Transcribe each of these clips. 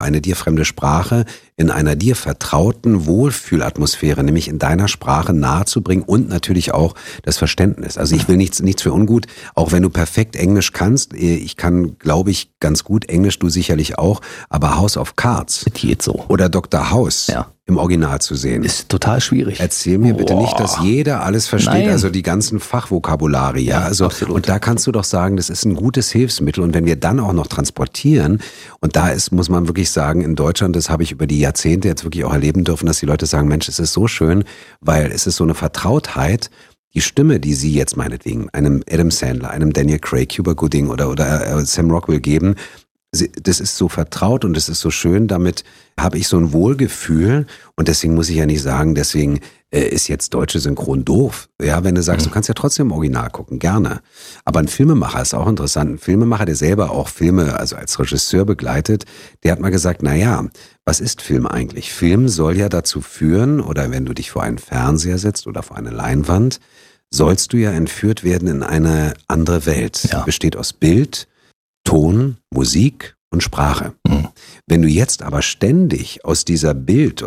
eine dir fremde Sprache in einer dir vertrauten Wohlfühlatmosphäre, nämlich in deiner Sprache nahezubringen und natürlich auch das Verständnis. Also ich will nichts für ungut, auch wenn du perfekt Englisch kannst. Ich kann, glaube ich, ganz gut Englisch, du sicherlich auch, aber House of Cards geht so. Oder Dr. House im Original zu sehen. Ist total schwierig. Erzähl mir bitte nicht, dass jeder alles versteht, Nein. also die ganzen Fachvokabulare, also absolut. Und da kannst du doch sagen, das ist ein gutes Hilfsmittel und wenn wir dann auch noch transportieren und da muss man wirklich sagen, in Deutschland, das habe ich über die Jahrzehnte jetzt wirklich auch erleben dürfen, dass die Leute sagen, Mensch, es ist so schön, weil es ist so eine Vertrautheit, die Stimme, die sie jetzt meinetwegen einem Adam Sandler, einem Daniel Craig, Cuba Gooding oder Sam Rockwell geben, das ist so vertraut und das ist so schön, damit habe ich so ein Wohlgefühl und deswegen muss ich ja nicht sagen, deswegen ist jetzt deutsche Synchron doof. Ja, wenn du sagst, du kannst ja trotzdem im Original gucken, gerne. Aber ein Filmemacher ist auch interessant. Ein Filmemacher, der selber auch Filme, also als Regisseur begleitet, der hat mal gesagt, was ist Film eigentlich? Film soll ja dazu führen, oder wenn du dich vor einen Fernseher setzt oder vor eine Leinwand, sollst du ja entführt werden in eine andere Welt. Ja. Besteht aus Bild, Ton, Musik und Sprache. Wenn du jetzt aber ständig aus diesem Bild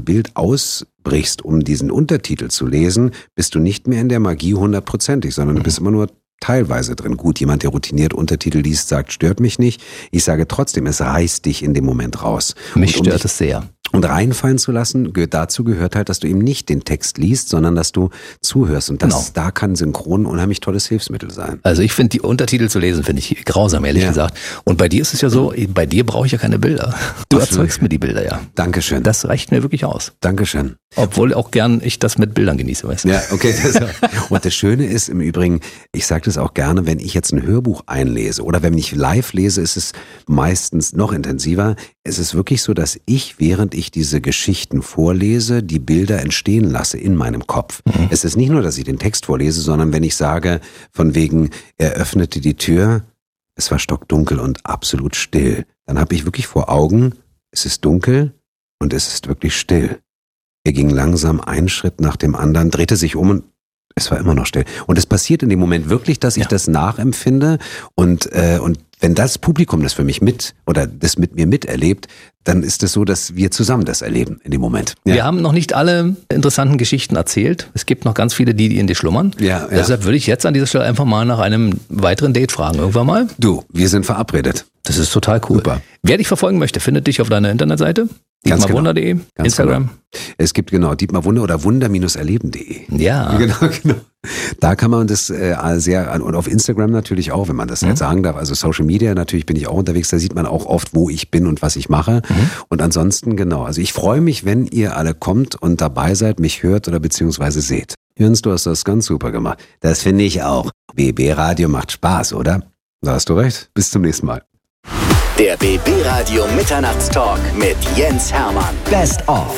ausbrichst, um diesen Untertitel zu lesen, bist du nicht mehr in der Magie 100%, sondern du bist immer nur teilweise drin. Gut, jemand, der routiniert Untertitel liest, sagt, stört mich nicht. Ich sage trotzdem, es reißt dich in dem Moment raus. Mich stört es sehr. Und reinfallen zu lassen, dazu gehört halt, dass du eben nicht den Text liest, sondern dass du zuhörst. Und da kann Synchron ein unheimlich tolles Hilfsmittel sein. Also ich finde, die Untertitel zu lesen, finde ich grausam, ehrlich gesagt. Und bei dir ist es ja so, bei dir brauche ich ja keine Bilder. Du erzeugst mir die Bilder, ja. Dankeschön. Das reicht mir wirklich aus. Dankeschön. Obwohl auch gern ich das mit Bildern genieße, weißt du? Ja, okay. Und das Schöne ist im Übrigen, ich sage das auch gerne, wenn ich jetzt ein Hörbuch einlese oder wenn ich live lese, ist es meistens noch intensiver. Es ist wirklich so, dass ich, während ich diese Geschichten vorlese, die Bilder entstehen lasse in meinem Kopf. Es ist nicht nur, dass ich den Text vorlese, sondern wenn ich sage, von wegen, er öffnete die Tür, es war stockdunkel und absolut still, dann habe ich wirklich vor Augen, es ist dunkel und es ist wirklich still. Er ging langsam einen Schritt nach dem anderen, drehte sich um und es war immer noch still. Und es passiert in dem Moment wirklich, dass ich das nachempfinde und wenn das Publikum das für mich mit mir miterlebt, dann ist es so, dass wir zusammen das erleben in dem Moment. Ja. Wir haben noch nicht alle interessanten Geschichten erzählt. Es gibt noch ganz viele, die in dir schlummern. Ja. Deshalb würde ich jetzt an dieser Stelle einfach mal nach einem weiteren Date fragen. Irgendwann mal. Du, wir sind verabredet. Das ist total cool. Super. Wer dich verfolgen möchte, findet dich auf deiner Internetseite. Dietmarwunder.de, Instagram. Genau. Es gibt Dietmarwunder oder wunder-erleben.de. Ja. Genau. Da kann man das und auf Instagram natürlich auch, wenn man das jetzt sagen darf, also Social Media, natürlich bin ich auch unterwegs, da sieht man auch oft, wo ich bin und was ich mache. Und ansonsten, also ich freue mich, wenn ihr alle kommt und dabei seid, mich hört oder beziehungsweise seht. Jens, du hast das ganz super gemacht. Das finde ich auch. BB Radio macht Spaß, oder? Da hast du recht. Bis zum nächsten Mal. Der BB Radio Mitternachtstalk mit Jens Hermann. Best of.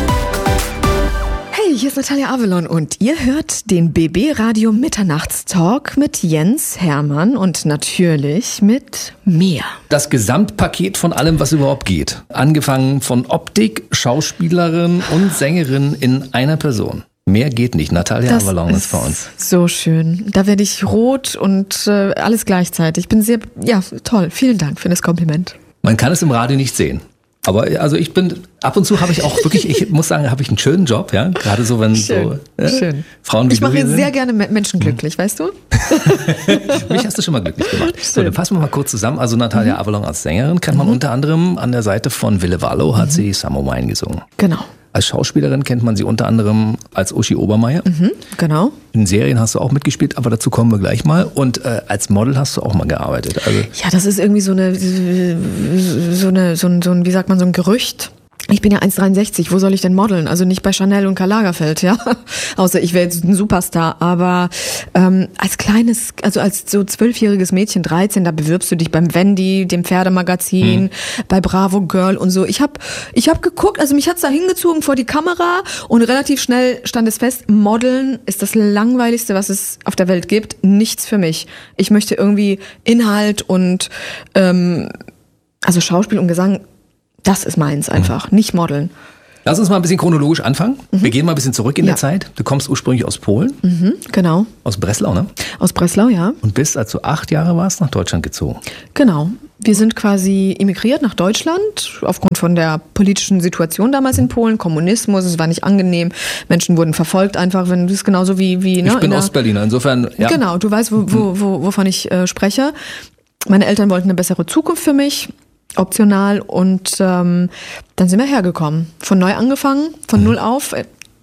Hey, hier ist Natalia Avalon und ihr hört den BB Radio Mitternachtstalk mit Jens Hermann und natürlich mit mir. Das Gesamtpaket von allem, was überhaupt geht. Angefangen von Optik, Schauspielerin und Sängerin in einer Person. Mehr geht nicht. Natalia Avalon ist bei uns. So schön. Da werde ich rot und alles gleichzeitig. Ich bin sehr, toll. Vielen Dank für das Kompliment. Man kann es im Radio nicht sehen. Aber also ab und zu habe ich auch wirklich, ich muss sagen, habe ich einen schönen Job, ja. Gerade so, wenn schön. Frauen wie ich mache sehr gerne Menschen glücklich, weißt du? Mich hast du schon mal glücklich gemacht. So, dann fassen wir mal kurz zusammen. Also Natalia Avalon als Sängerin kennt man unter anderem an der Seite von Wille Wallo, hat sie Summer Wine gesungen. Genau. Als Schauspielerin kennt man sie unter anderem als Uschi Obermeier. Genau. In Serien hast du auch mitgespielt, aber dazu kommen wir gleich mal. Und als Model hast du auch mal gearbeitet. Also ja, das ist irgendwie so ein wie sagt man, so ein Gerücht. Ich bin ja 1,63, wo soll ich denn modeln? Also nicht bei Chanel und Karl Lagerfeld, ja. Außer ich wäre jetzt ein Superstar. Aber als so 12-jähriges Mädchen, 13, da bewirbst du dich beim Wendy, dem Pferdemagazin, bei Bravo Girl und so. Ich hab geguckt, also mich hat's da hingezogen vor die Kamera und relativ schnell stand es fest, Modeln ist das Langweiligste, was es auf der Welt gibt. Nichts für mich. Ich möchte irgendwie Inhalt und also Schauspiel und Gesang. Das ist meins einfach, nicht modeln. Lass uns mal ein bisschen chronologisch anfangen. Wir gehen mal ein bisschen zurück in der Zeit. Du kommst ursprünglich aus Polen. Genau. Aus Breslau, ne? Aus Breslau, ja. Und bist, als du 8 Jahre warst, nach Deutschland gezogen. Genau. Wir sind quasi emigriert nach Deutschland aufgrund von der politischen Situation damals in Polen. Kommunismus, es war nicht angenehm. Menschen wurden verfolgt einfach, wenn du es genauso wie ich bin Ostberliner, insofern, ja. Genau, du weißt, wovon ich spreche. Meine Eltern wollten eine bessere Zukunft für mich, optional, und dann sind wir hergekommen. Von neu angefangen, von null auf.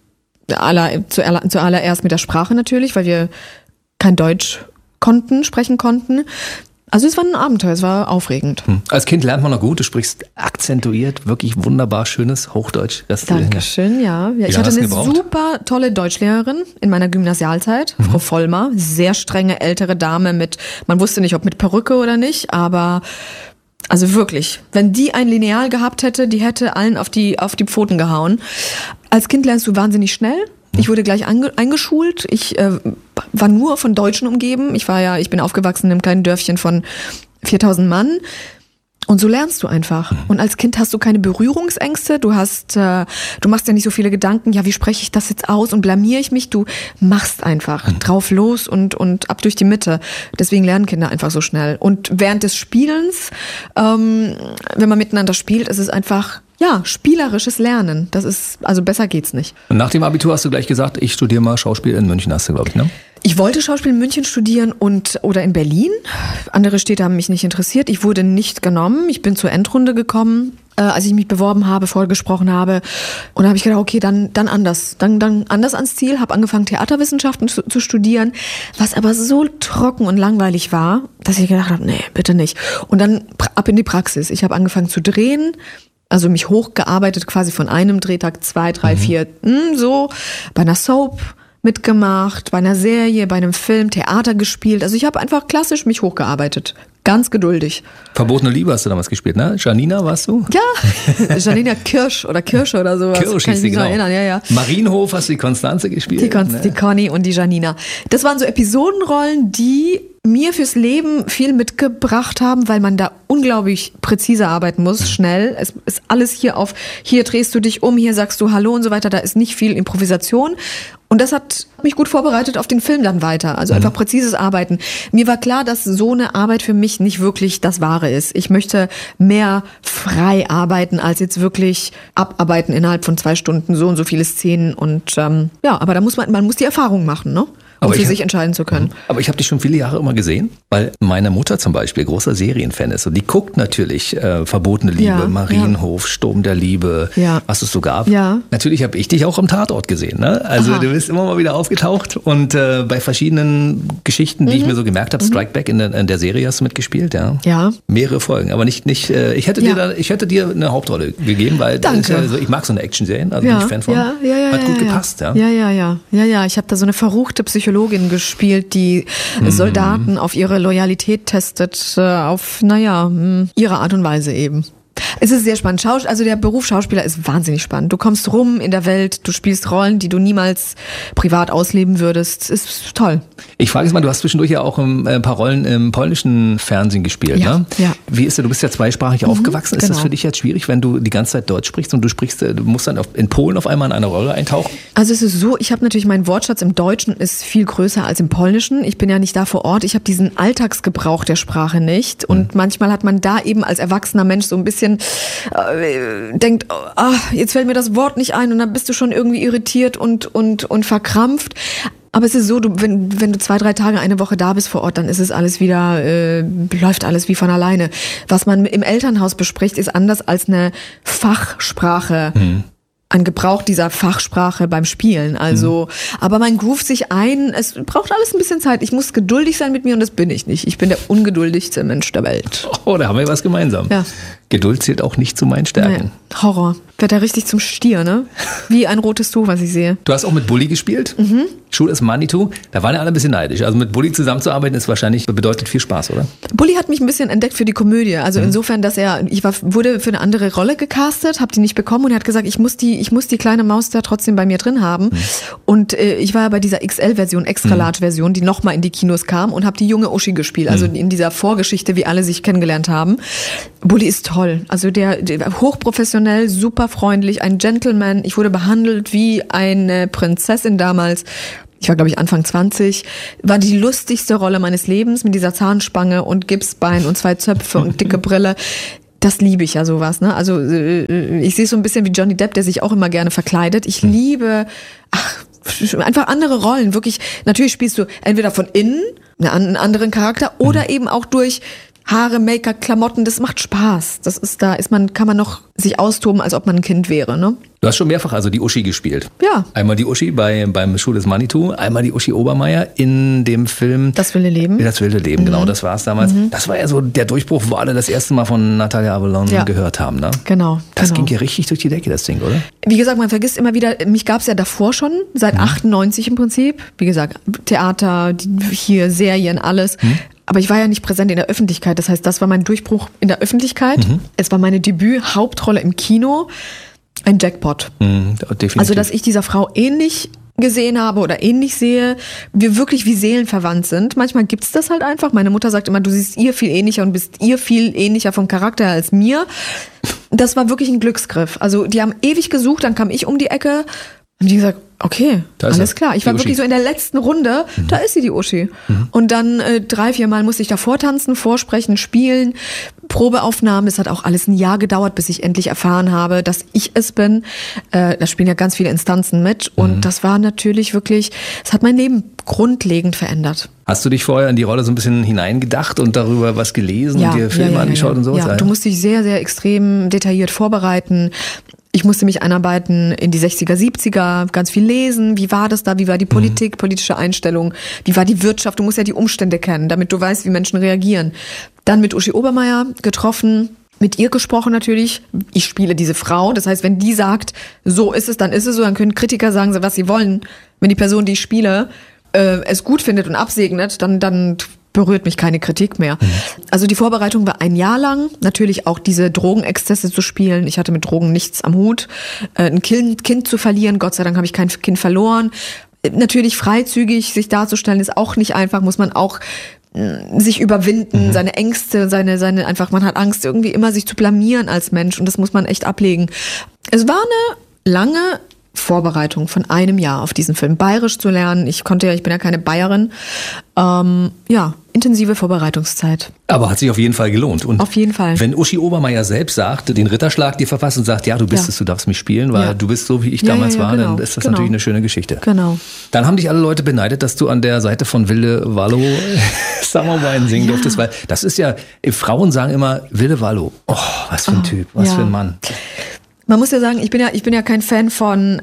Zuallererst mit der Sprache natürlich, weil wir kein Deutsch sprechen konnten. Also es war ein Abenteuer, es war aufregend. Als Kind lernt man noch gut, du sprichst akzentuiert, wirklich wunderbar schönes Hochdeutsch. Dankeschön, ja. Ich hatte eine super tolle Deutschlehrerin in meiner Gymnasialzeit, Frau Vollmer, sehr strenge ältere Dame man wusste nicht, ob mit Perücke oder nicht, aber also wirklich, wenn die ein Lineal gehabt hätte, die hätte allen auf die Pfoten gehauen. Als Kind lernst du wahnsinnig schnell. Ich wurde gleich eingeschult. Ich war nur von Deutschen umgeben. Ich bin aufgewachsen in einem kleinen Dörfchen von 4000 Mann. Und so lernst du einfach. Und als Kind hast du keine Berührungsängste. Du machst ja nicht so viele Gedanken. Ja, wie spreche ich das jetzt aus und blamiere ich mich? Du machst einfach drauf los und ab durch die Mitte. Deswegen lernen Kinder einfach so schnell. Und während des Spielens, wenn man miteinander spielt, ist es einfach spielerisches Lernen. Also besser geht's nicht. Und nach dem Abitur hast du gleich gesagt, ich studiere mal Schauspiel in München, hast du, glaube ich, ne? Ich wollte Schauspiel in München studieren oder in Berlin. Andere Städte haben mich nicht interessiert. Ich wurde nicht genommen. Ich bin zur Endrunde gekommen, als ich mich beworben habe, vorgesprochen habe. Und da habe ich gedacht, okay, dann anders. Dann anders ans Ziel. Habe angefangen, Theaterwissenschaften zu studieren, was aber so trocken und langweilig war, dass ich gedacht habe, nee, bitte nicht. Und dann ab in die Praxis. Ich habe angefangen zu drehen. Also mich hochgearbeitet, quasi von einem Drehtag, 2, 3, 4, so, bei einer Soap mitgemacht, bei einer Serie, bei einem Film, Theater gespielt. Also ich habe einfach klassisch mich hochgearbeitet. Ganz geduldig. Verbotene Liebe hast du damals gespielt, ne? Janina warst du? Ja, Janina Kirsche oder sowas. Kirsch hieß sie, genau. Erinnern. Ja. Marienhof hast du die Konstanze gespielt? Die Conny und die Janina. Das waren so Episodenrollen, die mir fürs Leben viel mitgebracht haben, weil man da unglaublich präzise arbeiten muss, schnell. Es ist alles hier drehst du dich um, hier sagst du Hallo und so weiter. Da ist nicht viel Improvisation. Und das hat mich gut vorbereitet auf den Film dann weiter. Also einfach präzises Arbeiten. Mir war klar, dass so eine Arbeit für mich nicht wirklich das Wahre ist. Ich möchte mehr frei arbeiten, als jetzt wirklich abarbeiten innerhalb von 2 Stunden, so und so viele Szenen. Und aber da muss man muss die Erfahrung machen, ne? Um für sich entscheiden zu können. Aber ich habe dich schon viele Jahre immer gesehen, weil meine Mutter zum Beispiel großer Serienfan ist. Und die guckt natürlich Verbotene Liebe, Marienhof, Sturm der Liebe, was es so gab. Ja. Natürlich habe ich dich auch am Tatort gesehen. Ne? Also du bist immer mal wieder aufgetaucht und bei verschiedenen Geschichten, die ich mir so gemerkt habe, Strike Back in der Serie hast du mitgespielt. Ja. Mehrere Folgen, aber nicht ich hätte dir eine Hauptrolle gegeben, weil ich mag so eine Action-Serien, also bin ich Fan von. Hat gut gepasst. Ja. Ich habe da so eine verruchte Psychologin gespielt, die Soldaten auf ihre Loyalität testet, auf, ihre Art und Weise eben. Es ist sehr spannend. Also der Beruf Schauspieler ist wahnsinnig spannend. Du kommst rum in der Welt, du spielst Rollen, die du niemals privat ausleben würdest. Ist toll. Ich frage jetzt mal, du hast zwischendurch ja auch ein paar Rollen im polnischen Fernsehen gespielt, ne? Ja. Wie ist du bist ja zweisprachig aufgewachsen. Ist das für dich jetzt schwierig, wenn du die ganze Zeit Deutsch sprichst und du musst dann in Polen auf einmal in eine Rolle eintauchen? Also es ist so, ich habe natürlich, mein Wortschatz im Deutschen ist viel größer als im Polnischen. Ich bin ja nicht da vor Ort. Ich habe diesen Alltagsgebrauch der Sprache nicht. Und manchmal hat man da eben als erwachsener Mensch so ein bisschen denkt, jetzt fällt mir das Wort nicht ein und dann bist du schon irgendwie irritiert und verkrampft. Aber es ist so, wenn du 2, 3 Tage, eine Woche da bist vor Ort, dann ist es alles wieder, läuft alles wie von alleine. Was man im Elternhaus bespricht, ist anders als eine Fachsprache. Ein Gebrauch dieser Fachsprache beim Spielen. Also, aber man groovt sich ein. Es braucht alles ein bisschen Zeit. Ich muss geduldig sein mit mir und das bin ich nicht. Ich bin der ungeduldigste Mensch der Welt. Oh, da haben wir was gemeinsam. Ja. Geduld zählt auch nicht zu meinen Stärken. Nee, Horror. Wird da richtig zum Stier, ne? Wie ein rotes Tuch, was ich sehe. Du hast auch mit Bully gespielt. Schul ist Manitou. Da waren ja alle ein bisschen neidisch. Also mit Bully zusammenzuarbeiten ist wahrscheinlich bedeutet viel Spaß, oder? Bully hat mich ein bisschen entdeckt für die Komödie. Also insofern, dass wurde für eine andere Rolle gecastet, habe die nicht bekommen und er hat gesagt, ich muss die kleine Maus da trotzdem bei mir drin haben. Und ich war ja bei dieser XL-Version, Extra-Large-Version, die nochmal in die Kinos kam und habe die junge Uschi gespielt. Also in dieser Vorgeschichte, wie alle sich kennengelernt haben. Bully ist toll. toll. Also der hochprofessionell, super freundlich, ein Gentleman. Ich wurde behandelt wie eine Prinzessin damals. Ich war, glaube ich, Anfang 20. War die lustigste Rolle meines Lebens mit dieser Zahnspange und Gipsbein und 2 Zöpfe und dicke Brille. Das liebe ich ja sowas, ne? Also ich sehe so ein bisschen wie Johnny Depp, der sich auch immer gerne verkleidet. Ich liebe, einfach andere Rollen. Wirklich, natürlich spielst du entweder von innen einen anderen Charakter oder eben auch durch Haare, Make-up, Klamotten. Das macht Spaß. Kann man noch sich austoben, als ob man ein Kind wäre, ne? Du hast schon mehrfach also die Uschi gespielt. Ja. Einmal die Uschi beim Schuh des Manitou, einmal die Uschi Obermeier in dem Film Das wilde Leben. Das wilde Leben, genau, das war es damals. Das war ja so der Durchbruch, wo alle das erste Mal von Natalia Avalon gehört haben, ne? Genau. Das ging ja richtig durch die Decke, das Ding, oder? Wie gesagt, man vergisst immer wieder, mich gab es ja davor schon, seit 98 im Prinzip. Wie gesagt, Theater, hier Serien, alles. Aber ich war ja nicht präsent in der Öffentlichkeit. Das heißt, das war mein Durchbruch in der Öffentlichkeit. Es war meine Debüt-Hauptrolle im Kino. Ein Jackpot. Definitiv. Also, dass ich dieser Frau ähnlich gesehen habe oder ähnlich sehe, wir wirklich wie seelenverwandt sind. Manchmal gibt's das halt einfach. Meine Mutter sagt immer, du siehst ihr viel ähnlicher und bist ihr viel ähnlicher vom Charakter als mir. Das war wirklich ein Glücksgriff. Also, die haben ewig gesucht, dann kam ich um die Ecke. Und die gesagt, okay, alles klar. Ich war wirklich so in der letzten Runde, da ist sie, die Uschi. Und dann 3-4 Mal musste ich da vortanzen, vorsprechen, spielen, Probeaufnahmen. Es hat auch alles ein Jahr gedauert, bis ich endlich erfahren habe, dass ich es bin. Da spielen ja ganz viele Instanzen mit. Und das war natürlich wirklich, es hat mein Leben grundlegend verändert. Hast du dich vorher in die Rolle so ein bisschen hineingedacht und darüber was gelesen und dir Filme angeschaut und sowas? Ja, du musst dich sehr, sehr extrem detailliert vorbereiten. Ich musste mich einarbeiten in die 60er, 70er, ganz viel lesen. Wie war das da? Wie war die Politik, politische Einstellung? Wie war die Wirtschaft? Du musst ja die Umstände kennen, damit du weißt, wie Menschen reagieren. Dann mit Uschi Obermeier getroffen, mit ihr gesprochen natürlich. Ich spiele diese Frau. Das heißt, wenn die sagt, so ist es, dann ist es so. Dann können Kritiker sagen, was sie wollen. Wenn die Person, die ich spiele, es gut findet und absegnet, dann berührt mich keine Kritik mehr. Also die Vorbereitung war 1 Jahr lang. Natürlich auch diese Drogenexzesse zu spielen. Ich hatte mit Drogen nichts am Hut. Ein Kind zu verlieren, Gott sei Dank habe ich kein Kind verloren. Natürlich freizügig sich darzustellen, ist auch nicht einfach, muss man auch sich überwinden, seine Ängste, seine einfach, man hat Angst, irgendwie immer sich zu blamieren als Mensch und das muss man echt ablegen. Es war eine lange Vorbereitung von 1 Jahr auf diesen Film. Bayerisch zu lernen, ich bin ja keine Bayerin. Intensive Vorbereitungszeit. Aber hat sich auf jeden Fall gelohnt. Und auf jeden Fall. Wenn Uschi Obermeier selbst sagt, den Ritterschlag dir verfasst und sagt, ja, du bist es, du darfst mich spielen, weil du bist so, wie ich damals war, genau, dann ist das natürlich eine schöne Geschichte. Genau. Dann haben dich alle Leute beneidet, dass du an der Seite von Wilde Wallo Summer Wine singen durftest, weil das ist ja, Frauen sagen immer, Wilde Wallo, oh, was für ein Typ, was für ein Mann. Man muss ja sagen, ich bin ja kein Fan von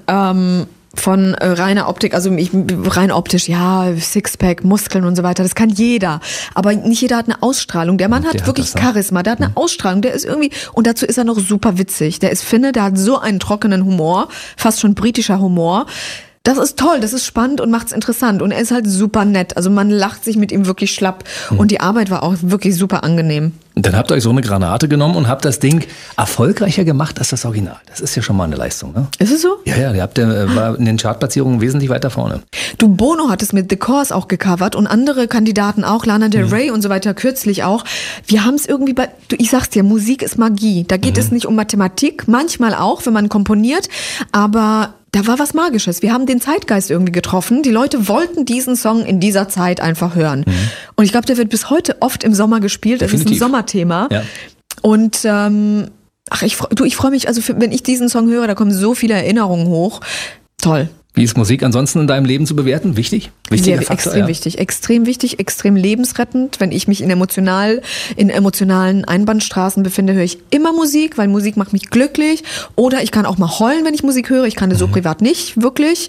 reiner Optik, also rein optisch, ja, Sixpack, Muskeln und so weiter, das kann jeder. Aber nicht jeder hat eine Ausstrahlung. Der Mann hat wirklich Charisma, der hat eine Ausstrahlung, der ist irgendwie, und dazu ist er noch super witzig. Der ist Finne, der hat so einen trockenen Humor, fast schon britischer Humor. Das ist toll, das ist spannend und macht's interessant. Und er ist halt super nett. Also man lacht sich mit ihm wirklich schlapp. Und die Arbeit war auch wirklich super angenehm. Und dann habt ihr euch so eine Granate genommen und habt das Ding erfolgreicher gemacht als das Original. Das ist ja schon mal eine Leistung, ne? Ist es so? Ja, war in den Chartplatzierungen wesentlich weiter vorne. Du, Bono hat es mit The Course auch gecovert und andere Kandidaten auch, Lana Del Rey und so weiter, kürzlich auch. Wir haben es irgendwie ich sag's dir, Musik ist Magie. Da geht es nicht um Mathematik, manchmal auch, wenn man komponiert, aber da war was Magisches. Wir haben den Zeitgeist irgendwie getroffen. Die Leute wollten diesen Song in dieser Zeit einfach hören. Und ich glaube, der wird bis heute oft im Sommer gespielt. Das ist ein Sommerthema. Ja. Und ich freue mich, also wenn ich diesen Song höre, da kommen so viele Erinnerungen hoch. Toll. Wie ist Musik ansonsten in deinem Leben zu bewerten? Wichtig? Wichtiger Faktor, extrem wichtig, extrem lebensrettend. Wenn ich mich in emotionalen Einbahnstraßen befinde, höre ich immer Musik, weil Musik macht mich glücklich. Oder ich kann auch mal heulen, wenn ich Musik höre. Ich kann das so privat nicht, wirklich.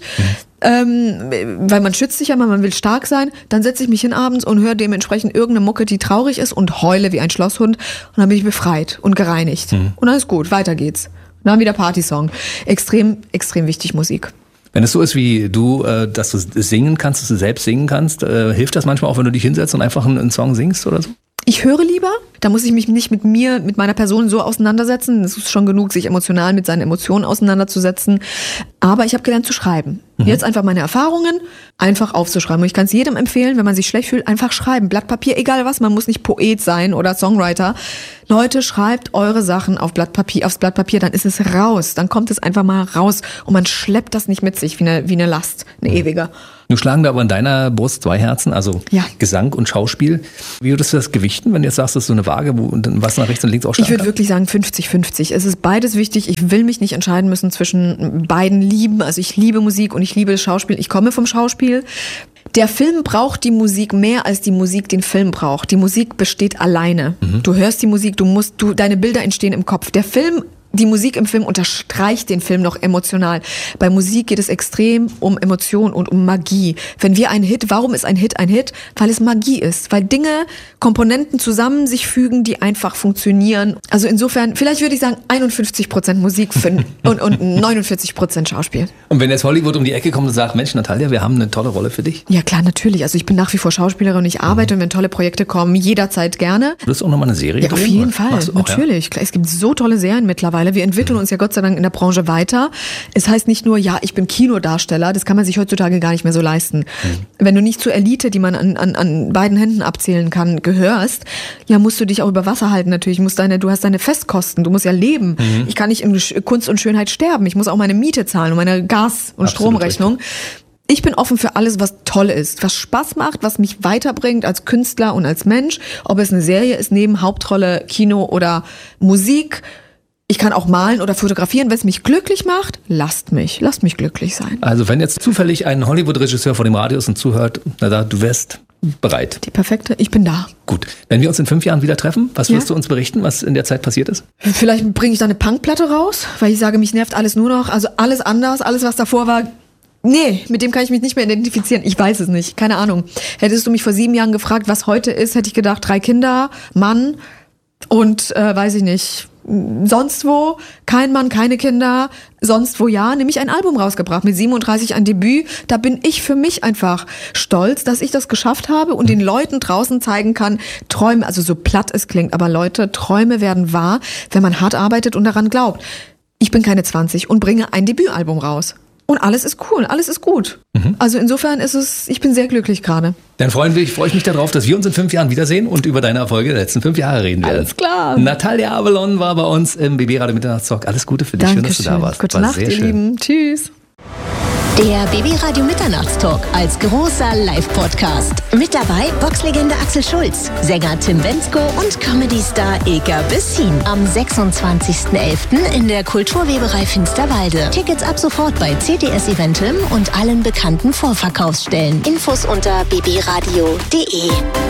Weil man schützt sich ja mal, man will stark sein. Dann setze ich mich hin abends und höre dementsprechend irgendeine Mucke, die traurig ist und heule wie ein Schlosshund. Und dann bin ich befreit und gereinigt. Und dann ist gut, weiter geht's. Und dann wieder Partysong. Extrem, extrem wichtig Musik. Wenn es so ist wie du, dass du singen kannst, dass du selbst singen kannst, hilft das manchmal auch, wenn du dich hinsetzt und einfach einen Song singst oder so? Ich höre lieber, da muss ich mich nicht mit meiner Person so auseinandersetzen. Es ist schon genug, sich emotional mit seinen Emotionen auseinanderzusetzen. Aber ich habe gelernt zu schreiben. Jetzt einfach meine Erfahrungen einfach aufzuschreiben. Und ich kann es jedem empfehlen, wenn man sich schlecht fühlt, einfach schreiben. Blatt Papier, egal was, man muss nicht Poet sein oder Songwriter. Leute, schreibt eure Sachen aufs Blatt Papier, dann ist es raus. Dann kommt es einfach mal raus und man schleppt das nicht mit sich wie eine Last, eine ewige. Nun schlagen da aber in deiner Brust 2 Herzen, also Gesang und Schauspiel. Wie würdest du das gewichten, wenn du jetzt sagst, das ist so eine Waage, wo was nach rechts und links ausschlagen Ich würde wirklich sagen 50-50. Es ist beides wichtig. Ich will mich nicht entscheiden müssen zwischen beiden Lieben. Also ich liebe Musik und ich liebe das Schauspiel. Ich komme vom Schauspiel. Der Film braucht die Musik mehr, als die Musik den Film braucht. Die Musik besteht alleine. Du hörst die Musik, deine Bilder entstehen im Kopf. Die Musik im Film unterstreicht den Film noch emotional. Bei Musik geht es extrem um Emotion und um Magie. Wenn wir warum ist ein Hit ein Hit? Weil es Magie ist. Weil Komponenten zusammen sich fügen, die einfach funktionieren. Also insofern, vielleicht würde ich sagen 51% Musik und 49% Schauspiel. Und wenn jetzt Hollywood um die Ecke kommt und sagt, Mensch Natalia, wir haben eine tolle Rolle für dich? Ja klar, natürlich. Also ich bin nach wie vor Schauspielerin und ich arbeite und wenn tolle Projekte kommen, jederzeit gerne. Würdest du auch nochmal eine Serie drehen? Ja, auf jeden Fall, natürlich. Ja? Es gibt so tolle Serien mittlerweile. Wir entwickeln uns ja Gott sei Dank in der Branche weiter. Es heißt nicht nur, ich bin Kinodarsteller, das kann man sich heutzutage gar nicht mehr so leisten. Wenn du nicht zur Elite, die man an beiden Händen abzählen kann, gehörst, musst du dich auch über Wasser halten natürlich. Du hast deine Festkosten, du musst ja leben. Ich kann nicht in Kunst und Schönheit sterben. Ich muss auch meine Miete zahlen und meine Gas- und Stromrechnung. Richtig. Ich bin offen für alles, was toll ist, was Spaß macht, was mich weiterbringt als Künstler und als Mensch. Ob es eine Serie ist, neben Hauptrolle, Kino oder Musik. Ich kann auch malen oder fotografieren, wenn es mich glücklich macht, lasst mich glücklich sein. Also wenn jetzt zufällig ein Hollywood-Regisseur vor dem Radio ist und zuhört, du wärst bereit. Die perfekte, ich bin da. Gut, wenn wir uns in 5 Jahren wieder treffen, was wirst du uns berichten, was in der Zeit passiert ist? Vielleicht bringe ich da eine Punkplatte raus, weil ich sage, mich nervt alles nur noch, also alles anders, alles was davor war. Nee, mit dem kann ich mich nicht mehr identifizieren. Ich weiß es nicht, keine Ahnung. Hättest du mich vor 7 Jahren gefragt, was heute ist, hätte ich gedacht, 3 Kinder, Mann und weiß ich nicht, sonst wo, kein Mann, keine Kinder, sonst wo nämlich ein Album rausgebracht, mit 37 ein Debüt. Da bin ich für mich einfach stolz, dass ich das geschafft habe und den Leuten draußen zeigen kann, Träume, also so platt es klingt, aber Leute, Träume werden wahr, wenn man hart arbeitet und daran glaubt. Ich bin keine 20 und bringe ein Debütalbum raus. Und alles ist cool, alles ist gut. Also insofern ich bin sehr glücklich gerade. Dann freue ich mich darauf, dass wir uns in 5 Jahren wiedersehen und über deine Erfolge der letzten 5 Jahre reden werden. Alles klar. Natalia Avalon war bei uns im BB Radio Mitternachtstalk. Alles Gute für dich. Dankeschön. Schön, dass du da warst. Gute Nacht, ihr Lieben. Tschüss. Der BB Radio Mitternachtstalk als großer Live-Podcast. Mit dabei Boxlegende Axel Schulz, Sänger Tim Bendzko und Comedy-Star Ilka Bessin. Am 26.11. in der Kulturweberei Finsterwalde. Tickets ab sofort bei CTS Eventim und allen bekannten Vorverkaufsstellen. Infos unter bbradio.de.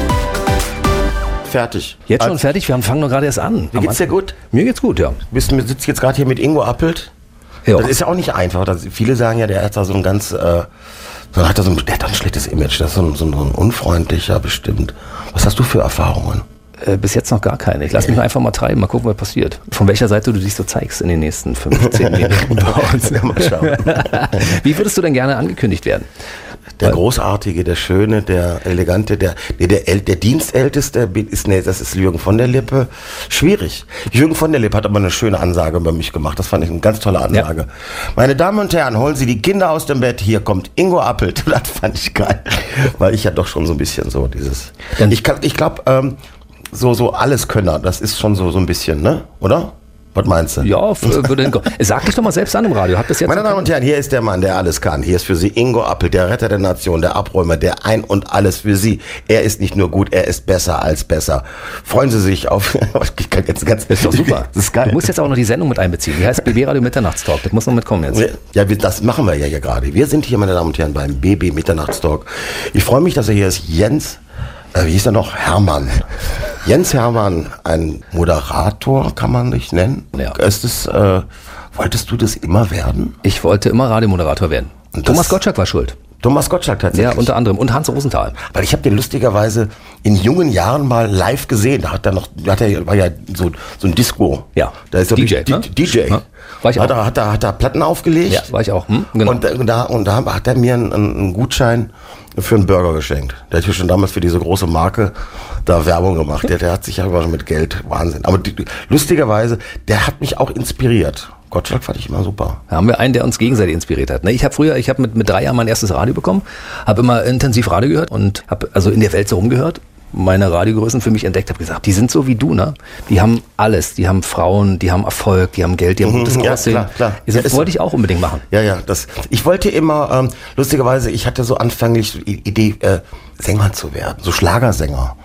Fertig. Jetzt schon fertig? Wir fangen noch gerade erst an. Mir geht's dir gut? Mir geht's gut, ja. Du sitzt jetzt gerade hier mit Ingo Appelt. Ja. Das ist ja auch nicht einfach. Viele sagen ja, der hat da so ein ganz, der hat ein schlechtes Image. Das ist so ein unfreundlicher bestimmt. Was hast du für Erfahrungen? Bis jetzt noch gar keine. Ich lass mich einfach mal treiben, mal gucken, was passiert. Von welcher Seite du dich so zeigst in den nächsten 15 Minuten bei uns. Ja, mal schauen. Wie würdest du denn gerne angekündigt werden? Der Großartige, der Schöne, der Elegante, der Dienstälteste, das ist Jürgen von der Lippe. Schwierig. Jürgen von der Lippe hat aber eine schöne Ansage über mich gemacht. Das fand ich eine ganz tolle Ansage. Ja. Meine Damen und Herren, holen Sie die Kinder aus dem Bett. Hier kommt Ingo Appelt. Das fand ich geil. Weil ich ja doch schon so ein bisschen so dieses... Ich glaube, so Alleskönner, das ist schon so ein bisschen, ne? Oder? Was meinst du? Ja, sag dich doch mal selbst an im Radio. Meine Damen und Herren, hier ist der Mann, der alles kann. Hier ist für Sie Ingo Appelt, der Retter der Nation, der Abräumer, der Ein und Alles für Sie. Er ist nicht nur gut, er ist besser als besser. Freuen Sie sich auf... Ich kann jetzt das ist doch super. Das ist geil. Du musst jetzt auch noch die Sendung mit einbeziehen. Die heißt BB Radio Mitternachtstalk. Das muss noch mitkommen jetzt. Ja, das machen wir ja gerade. Wir sind hier, meine Damen und Herren, beim BB Mitternachtstalk. Ich freue mich, dass er hier ist. Wie hieß er noch? Hermann. Jens Hermann, ein Moderator, kann man dich nennen. Ja. Wolltest du das immer werden? Ich wollte immer Radiomoderator werden. Thomas Gottschalk war schuld. Thomas Gottschalk tatsächlich? Ja, unter anderem. Und Hans Rosenthal. Weil ich habe den lustigerweise in jungen Jahren mal live gesehen. Da war ja so ein Disco. Ja. Da ist DJ. DJ. Ja. War ich auch. Hat er Platten aufgelegt. Ja, war ich auch. Genau. Und da hat er mir einen Gutschein für einen Burger geschenkt. Der hat ja schon damals für diese große Marke da Werbung gemacht. Der hat sich ja immer mit Geld, Wahnsinn. Aber lustigerweise, der hat mich auch inspiriert. Gottschalk fand ich immer super. Da haben wir einen, der uns gegenseitig inspiriert hat. Ich habe mit 3 Jahren mein erstes Radio bekommen, habe immer intensiv Radio gehört und habe also in der Welt so rumgehört, meine Radiogrößen für mich entdeckt, habe gesagt, die sind so wie du, ne? Die haben alles, die haben Frauen, die haben Erfolg, die haben Geld, die haben gutes Aussehen. Klar. Das wollte ich auch unbedingt machen. Ja, ich wollte immer, lustigerweise, ich hatte so anfänglich die Idee, Sänger zu werden, so Schlagersänger.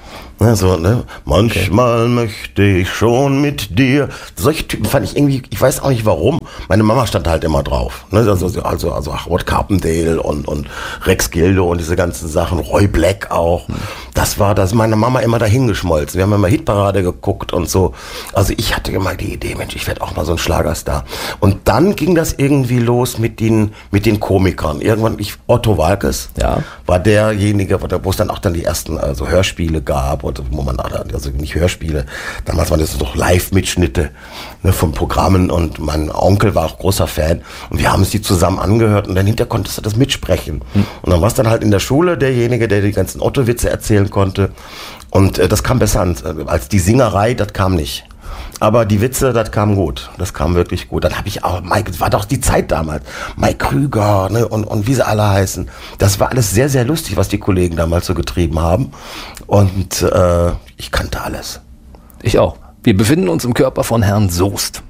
Manchmal möchte ich schon mit dir. Solche Typen fand ich irgendwie, ich weiß auch nicht warum. Meine Mama stand halt immer drauf. Also Howard Carpendale und Rex Gildo und diese ganzen Sachen, Roy Black auch. Das ist meine Mama immer dahin geschmolzen. Wir haben immer Hitparade geguckt und so. Also ich hatte immer die Idee, Mensch, ich werde auch mal so ein Schlagerstar. Und dann ging das irgendwie los mit den Komikern. Irgendwann, Otto Waalkes war derjenige, wo es dann auch die ersten Hörspiele gab. Wo man also nicht Hörspiele, damals waren das noch Live-Mitschnitte von Programmen und mein Onkel war auch großer Fan und wir haben uns die zusammen angehört und dann hinterher konntest du das mitsprechen. Und dann warst dann halt in der Schule derjenige, der die ganzen Otto-Witze erzählen konnte und das kam besser an, als die Singerei, das kam nicht. Aber die Witze, das kam gut. Das kam wirklich gut. Dann habe ich auch, das war doch die Zeit damals. Mike Krüger, ne, und wie sie alle heißen. Das war alles sehr, sehr lustig, was die Kollegen damals so getrieben haben. Und ich kannte alles. Ich auch. Wir befinden uns im Körper von Herrn Soest.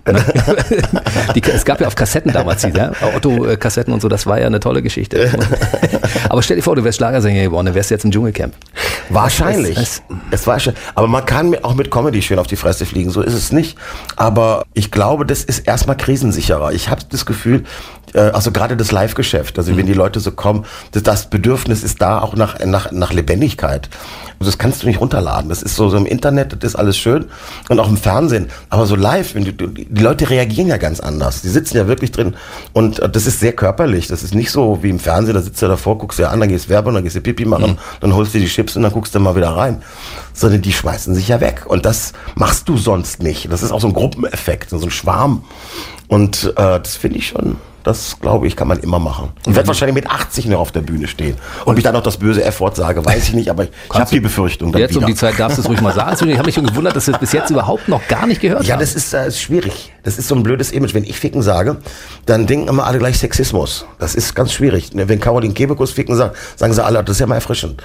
Es gab ja auf Kassetten damals Otto-Kassetten und so, das war ja eine tolle Geschichte. Aber stell dir vor, du wärst Schlagersänger geworden, dann wärst du jetzt im Dschungelcamp. Wahrscheinlich. Aber man kann auch mit Comedy schön auf die Fresse fliegen, so ist es nicht. Aber ich glaube, das ist erstmal krisensicherer. Ich habe das Gefühl, also gerade das Live-Geschäft, also wenn die Leute so kommen, das Bedürfnis ist da auch nach Lebendigkeit. Also das kannst du nicht runterladen. Das ist so im Internet, das ist alles schön und auch im Fernsehen. Aber so live, die Leute reagieren ja ganz anders. Die sitzen ja wirklich drin und das ist sehr körperlich. Das ist nicht so wie im Fernsehen, da sitzt du davor, guckst dir an, dann gehst du Werbung, dann gehst du Pipi machen, dann holst du die Chips und dann guckst du mal wieder rein. Sondern die schmeißen sich ja weg. Und das machst du sonst nicht. Das ist auch so ein Gruppeneffekt, so ein Schwarm. Und das finde ich schon... Das, glaube ich, kann man immer machen. Ich werde wahrscheinlich mit 80 noch auf der Bühne stehen. Und ich dann noch das böse F-Wort sage, weiß ich nicht, aber ich habe die Befürchtung. Jetzt um die Zeit darfst du es ruhig mal sagen. Ich habe mich schon gewundert, dass wir es bis jetzt überhaupt noch gar nicht gehört haben. Ja, das ist schwierig. Das ist so ein blödes Image. Wenn ich Ficken sage, dann denken immer alle gleich Sexismus. Das ist ganz schwierig. Wenn Caroline Kebekus Ficken sagt, sagen sie alle, das ist ja mal erfrischend.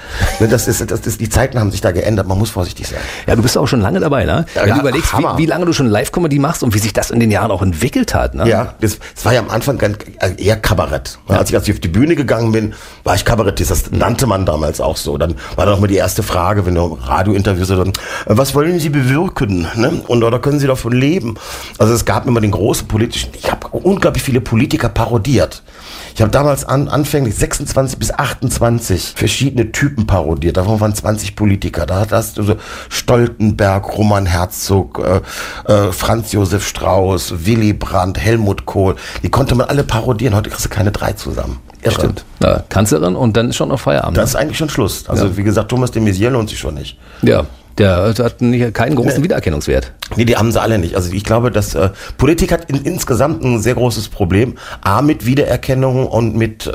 Die Zeiten haben sich da geändert. Man muss vorsichtig sein. Ja, du bist auch schon lange dabei, ne? Ja, wenn du überlegst, wie lange du schon Live-Comedy machst und wie sich das in den Jahren auch entwickelt hat, ne? Ja, das war ja am Anfang eher Kabarett. Ja. Als ich auf die Bühne gegangen bin, war ich Kabarettist. Das nannte man damals auch so. Dann war dann auch mal die erste Frage, wenn du Radiointerviews hast, was wollen Sie bewirken? Ne? Oder können Sie davon leben? Also es gab immer den großen politischen, ich habe unglaublich viele Politiker parodiert. Ich habe damals anfänglich 26 bis 28 verschiedene Typen parodiert. Davon waren 20 Politiker. Da hast du so Stoltenberg, Roman Herzog, Franz Josef Strauß, Willy Brandt, Helmut Kohl. Die konnte man alle parodieren. Heute kriegst du keine 3 zusammen. Irre. Stimmt. Ja, Kanzlerin und dann ist schon noch Feierabend. Das ist eigentlich schon Schluss. Also wie gesagt, Thomas de Maizière lohnt sich schon nicht. Ja. Der hat keinen großen Wiedererkennungswert. Nee, die haben sie alle nicht. Also ich glaube, dass Politik hat insgesamt ein sehr großes Problem. A, mit Wiedererkennung und mit,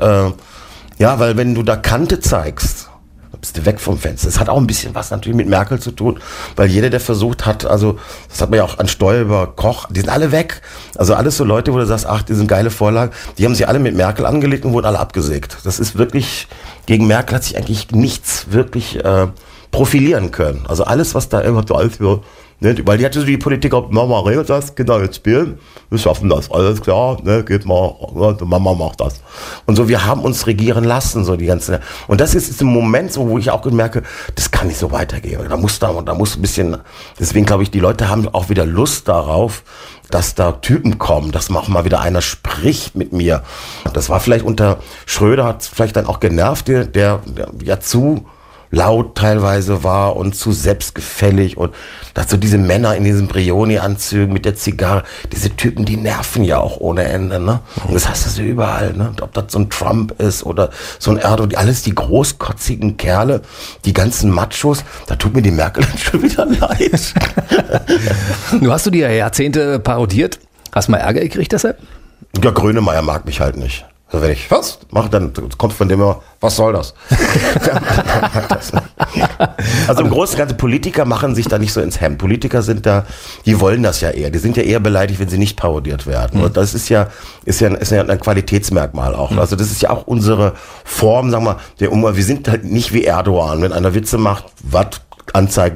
weil wenn du da Kante zeigst, bist du weg vom Fenster. Das hat auch ein bisschen was natürlich mit Merkel zu tun, weil jeder, der versucht hat, also das hat man ja auch an Stoiber, Koch, die sind alle weg. Also alles so Leute, wo du sagst, ach, die sind geile Vorlagen, die haben sich alle mit Merkel angelegt und wurden alle abgesägt. Das ist wirklich, gegen Merkel hat sich eigentlich nichts wirklich profilieren können. Also alles, was da irgendwann so alles für, ne, weil die hatte so die Politiker, Mama regelt das, Kinder jetzt spielen, wir schaffen das, alles klar, ne, geht mal, Mama macht das. Und so, wir haben uns regieren lassen, so die ganze, und das ist ein Moment, so, wo ich auch merke, das kann nicht so weitergehen. Da muss ein bisschen, deswegen glaube ich, die Leute haben auch wieder Lust darauf, dass da Typen kommen, dass auch mal wieder einer spricht mit mir. Das war vielleicht unter Schröder, hat vielleicht dann auch genervt, der ja zu laut teilweise war und zu selbstgefällig und dazu diese Männer in diesen Brioni-Anzügen mit der Zigarre, diese Typen, die nerven ja auch ohne Ende, ne? Und das hast du so überall, ne? Ob das so ein Trump ist oder so ein Erdogan, alles die großkotzigen Kerle, die ganzen Machos, da tut mir die Merkel schon wieder leid. Du hast die ja Jahrzehnte parodiert, hast mal Ärger gekriegt deshalb? Ja, Grönemeyer mag mich halt nicht. Also wenn ich was mache, dann kommt von dem immer, was soll das? Also im Großen und Ganzen, Politiker machen sich da nicht so ins Hemd. Politiker sind da, die wollen das ja eher. Die sind ja eher beleidigt, wenn sie nicht parodiert werden. Und das ist ja ein Qualitätsmerkmal auch. Also das ist ja auch unsere Form, sagen wir, wir sind halt nicht wie Erdogan. Wenn einer Witze macht, was anzeigen.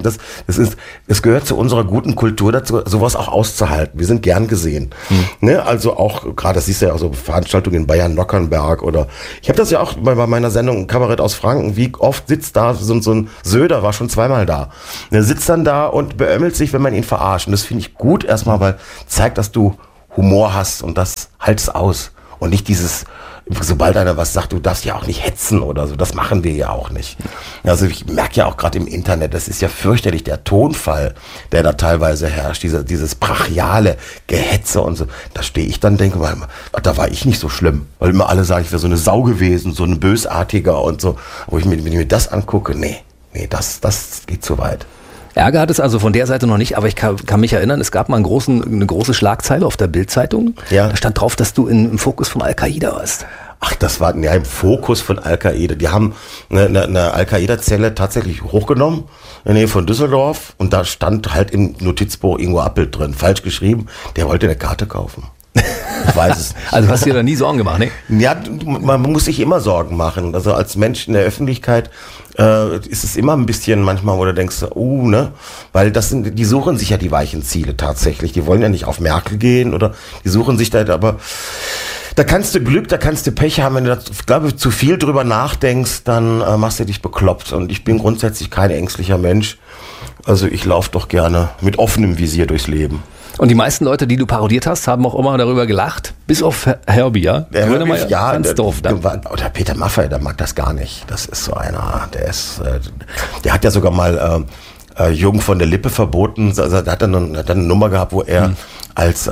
Das gehört zu unserer guten Kultur dazu, sowas auch auszuhalten. Wir sind gern gesehen. Ne? Also auch, gerade das siehst du ja auch so Veranstaltungen in Bayern, Nockernberg oder, ich habe das ja auch bei meiner Sendung Kabarett aus Franken, wie oft sitzt da so ein Söder, war schon zweimal da. Der sitzt dann da und beömmelt sich, wenn man ihn verarscht. Und das finde ich gut erstmal, weil zeigt, dass du Humor hast und das halt's aus. Und nicht dieses, sobald einer was sagt, du darfst ja auch nicht hetzen oder so, das machen wir ja auch nicht. Also ich merke ja auch gerade im Internet, das ist ja fürchterlich, der Tonfall, der da teilweise herrscht, dieses brachiale Gehetze und so. Da stehe ich dann, denke mal, da war ich nicht so schlimm, weil immer alle sagen, ich wäre so eine Sau gewesen, so ein Bösartiger und so. Wo wenn ich mir das angucke, nee, das geht zu weit. Ärger hat es also von der Seite noch nicht, aber ich kann mich erinnern, es gab mal eine große Schlagzeile auf der Bild-Zeitung. Ja. Da stand drauf, dass du im Fokus von Al-Qaida warst. Ach, das war ja im Fokus von Al-Qaida. Die haben eine Al-Qaida-Zelle tatsächlich hochgenommen in der Nähe von Düsseldorf und da stand halt im Notizbuch Ingo Appelt drin, falsch geschrieben, der wollte eine Karte kaufen. Ich weiß es nicht. Also hast du dir da nie Sorgen gemacht, ne? Ja, man muss sich immer Sorgen machen. Also als Mensch in der Öffentlichkeit ist es immer ein bisschen manchmal, wo du denkst, ne? Weil die suchen sich ja die weichen Ziele tatsächlich. Die wollen ja nicht auf Merkel gehen oder die suchen sich da, aber da kannst du Glück, da kannst du Pech haben. Wenn du da, glaube ich, zu viel drüber nachdenkst, dann machst du dich bekloppt. Und ich bin grundsätzlich kein ängstlicher Mensch. Also ich laufe doch gerne mit offenem Visier durchs Leben. Und die meisten Leute, die du parodiert hast, haben auch immer darüber gelacht, bis auf Herbie, ja? Der Herbie, ja, ganz doof. Oder Peter Maffay, der mag das gar nicht. Das ist so einer, der hat ja sogar mal Jürgen von der Lippe verboten. Also der hat dann eine Nummer gehabt, wo er als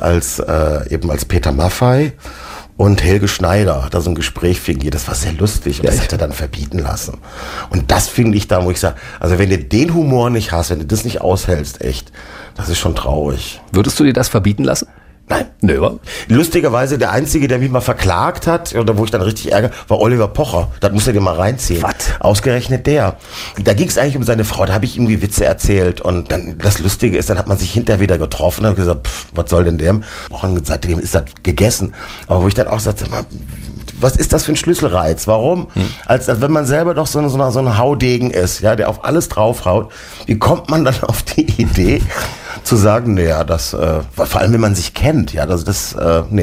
Peter Maffay und Helge Schneider da so ein Gespräch fingiert. Das war sehr lustig und das hat er dann verbieten lassen. Und das finde ich da, wo ich sage, also wenn du den Humor nicht hast, wenn du das nicht aushältst, echt, das ist schon traurig. Würdest du dir das verbieten lassen? Nein. Nö. Lustigerweise, der Einzige, der mich mal verklagt hat, oder wo ich dann richtig ärgere, war Oliver Pocher. Das musst du dir mal reinziehen. Was? Ausgerechnet der. Da ging es eigentlich um seine Frau, da habe ich irgendwie Witze erzählt. Und dann das Lustige ist, dann hat man sich hinterher wieder getroffen und gesagt, was soll denn der? Und seitdem ist das gegessen. Aber wo ich dann auch sagte, was ist das für ein Schlüsselreiz? Warum? Als wenn man selber doch so ein Haudegen ist, ja, der auf alles draufhaut. Wie kommt man dann auf die Idee, zu sagen, naja, vor allem wenn man sich kennt, ja, das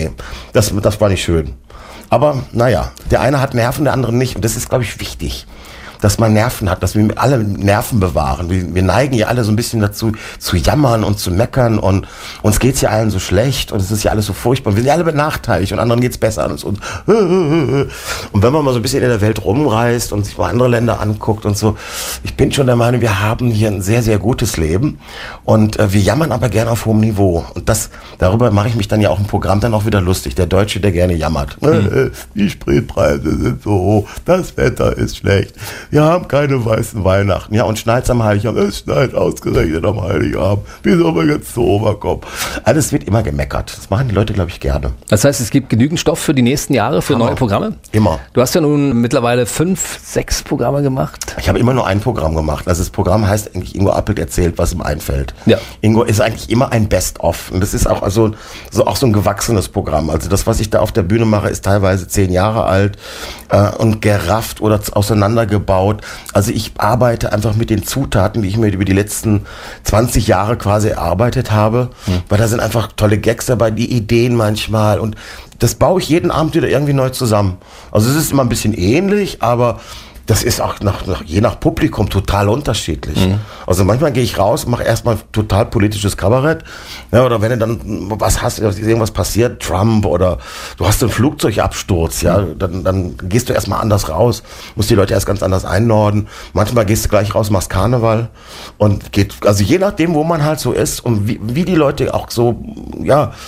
war nicht schön. Aber naja, der eine hat Nerven, der andere nicht und das ist, glaube ich, wichtig, dass man Nerven hat, dass wir alle Nerven bewahren. Wir neigen ja alle so ein bisschen dazu, zu jammern und zu meckern und uns geht's ja allen so schlecht und es ist ja alles so furchtbar. Wir sind ja alle benachteiligt und anderen geht's besser als uns. Und wenn man mal so ein bisschen in der Welt rumreist und sich mal andere Länder anguckt und so, ich bin schon der Meinung, wir haben hier ein sehr, sehr gutes Leben und wir jammern aber gerne auf hohem Niveau. Und darüber mache ich mich dann ja auch im Programm dann auch wieder lustig. Der Deutsche, der gerne jammert. Die Spritpreise sind so hoch, das Wetter ist schlecht. Wir haben keine weißen Weihnachten. Ja, und schneit's am Heiligabend. Es schneit ausgerechnet am Heiligabend. Wie soll man jetzt so rüberkommen? Alles wird immer gemeckert. Das machen die Leute, glaube ich, gerne. Das heißt, es gibt genügend Stoff für die nächsten Jahre, für neue Programme? Immer. Du hast ja nun mittlerweile 5, 6 Programme gemacht. Ich habe immer nur ein Programm gemacht. Also das Programm heißt eigentlich Ingo Appelt erzählt, was ihm einfällt. Ja. Ingo ist eigentlich immer ein Best-of. Und das ist auch so ein gewachsenes Programm. Also das, was ich da auf der Bühne mache, ist teilweise 10 Jahre alt und gerafft oder auseinandergebaut. Also ich arbeite einfach mit den Zutaten, die ich mir über die letzten 20 Jahre quasi erarbeitet habe, weil da sind einfach tolle Gags dabei, die Ideen manchmal und das baue ich jeden Abend wieder irgendwie neu zusammen. Also es ist immer ein bisschen ähnlich, aber das ist auch je nach Publikum total unterschiedlich. Also manchmal gehe ich raus, mache erstmal total politisches Kabarett. Ja, oder wenn du dann was hast, irgendwas passiert, Trump oder du hast einen Flugzeugabsturz, ja, dann gehst du erstmal anders raus, musst die Leute erst ganz anders einnorden. Manchmal gehst du gleich raus, machst Karneval und also je nachdem, wo man halt so ist und wie die Leute auch so, ja,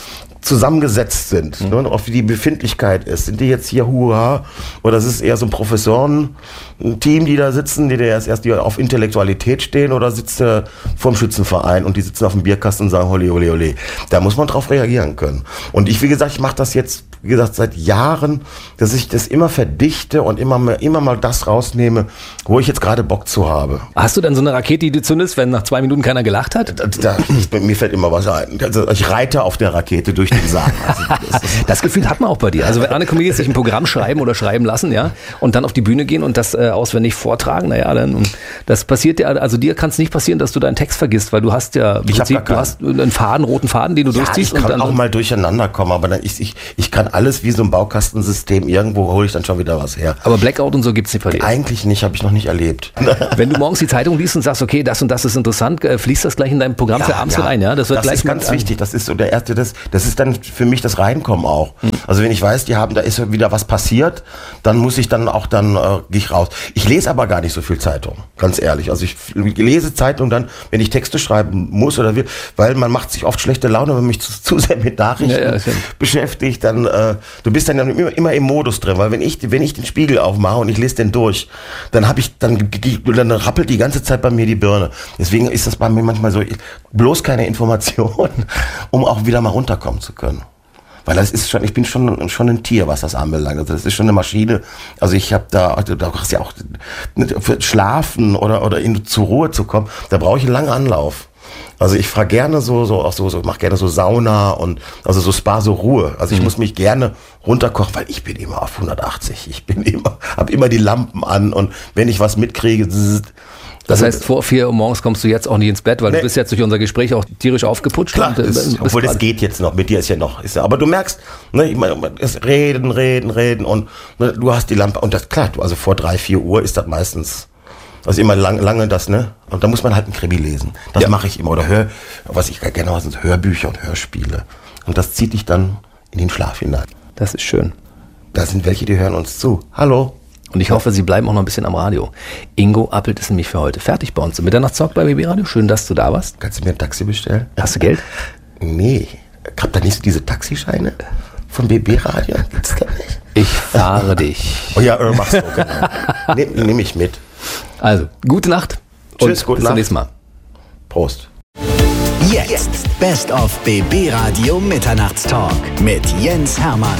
zusammengesetzt sind, ne, auf wie die Befindlichkeit ist. Sind die jetzt hier Huha oder ist es eher so ein Professoren-Team, die da sitzen, die auf Intellektualität stehen, oder sitzt der vorm Schützenverein und die sitzen auf dem Bierkasten und sagen Ole, ole, ole. Da muss man drauf reagieren können. Und ich, wie gesagt, ich mache das jetzt, wie gesagt, seit Jahren, dass ich das immer verdichte und immer mal das rausnehme, wo ich jetzt gerade Bock zu habe. Hast du dann so eine Rakete, die du zündest, wenn nach 2 Minuten keiner gelacht hat? Mir fällt immer was ein. Also ich reite auf der Rakete durch den Saal. Also das Gefühl hat man auch bei dir. Also wenn andere Comedians sich ein Programm schreiben oder schreiben lassen, ja, und dann auf die Bühne gehen und das auswendig vortragen, naja, dann das passiert dir, also dir kann es nicht passieren, dass du deinen Text vergisst, weil du hast ja du hast einen roten Faden, den du durchziehst. Ich kann auch mal durcheinander kommen, aber dann ich kann alles wie so ein Baukastensystem, irgendwo hole ich dann schon wieder was her. Aber Blackout und so gibt's nicht bei dir? Eigentlich nicht, habe ich noch nicht erlebt. Wenn du morgens die Zeitung liest und sagst, okay, das und das ist interessant, fließt das gleich in dein Programm für abends mit ein, ja? Das ist ganz wichtig, das ist so der erste, das ist dann für mich das Reinkommen auch. Also wenn ich weiß, da ist wieder was passiert, dann muss ich gehe ich raus. Ich lese aber gar nicht so viel Zeitung, ganz ehrlich. Also ich lese Zeitung dann, wenn ich Texte schreiben muss oder will, weil man macht sich oft schlechte Laune, wenn man mich zu sehr mit Nachrichten beschäftigt, dann du bist dann immer im Modus drin, weil wenn ich den Spiegel aufmache und ich lese den durch, dann rappelt die ganze Zeit bei mir die Birne. Deswegen ist das bei mir manchmal so, bloß keine Information, um auch wieder mal runterkommen zu können. Weil ich bin schon ein Tier, was das anbelangt. Also das ist schon eine Maschine. Also ich habe da hast ja auch für Schlafen oder zur Ruhe zu kommen, da brauche ich einen langen Anlauf. Also ich fahre gerne mach gerne so Sauna und also so Spa, so Ruhe. Also ich muss mich gerne runterkochen, weil ich bin immer auf 180. Habe immer die Lampen an und wenn ich was mitkriege. Das heißt, vor 4 Uhr morgens kommst du jetzt auch nicht ins Bett, weil du bist jetzt durch unser Gespräch auch tierisch aufgeputscht. Klar, obwohl das geht jetzt noch, mit dir ist ja noch. Aber du merkst, ne, ich meine, es reden und ne, du hast die Lampe und das klar, also vor 3, 4 Uhr ist das meistens, also immer lange das, ne? Und da muss man halt ein Krimi lesen. Das mache ich immer. Oder was ich gerne mache, sind Hörbücher und Hörspiele. Und das zieht dich dann in den Schlaf hinein. Das ist schön. Da sind welche, die hören uns zu. Hallo. Und ich hoffe, Sie bleiben auch noch ein bisschen am Radio. Ingo Appelt ist nämlich für heute fertig bei uns. Mitternachtstalk bei BB Radio. Schön, dass du da warst. Kannst du mir ein Taxi bestellen? Hast du Geld? Nee. Habt ihr nicht so diese Taxischeine vom BB Radio? Gibt's da nicht? Ich fahre dich. Oh ja, machst du, genau. Nehm ich mit. Also, gute Nacht. Tschüss, gute Nacht. Bis zum nächsten Mal. Prost. Jetzt Best of BB Radio Mitternachtstalk mit Jens Hermann.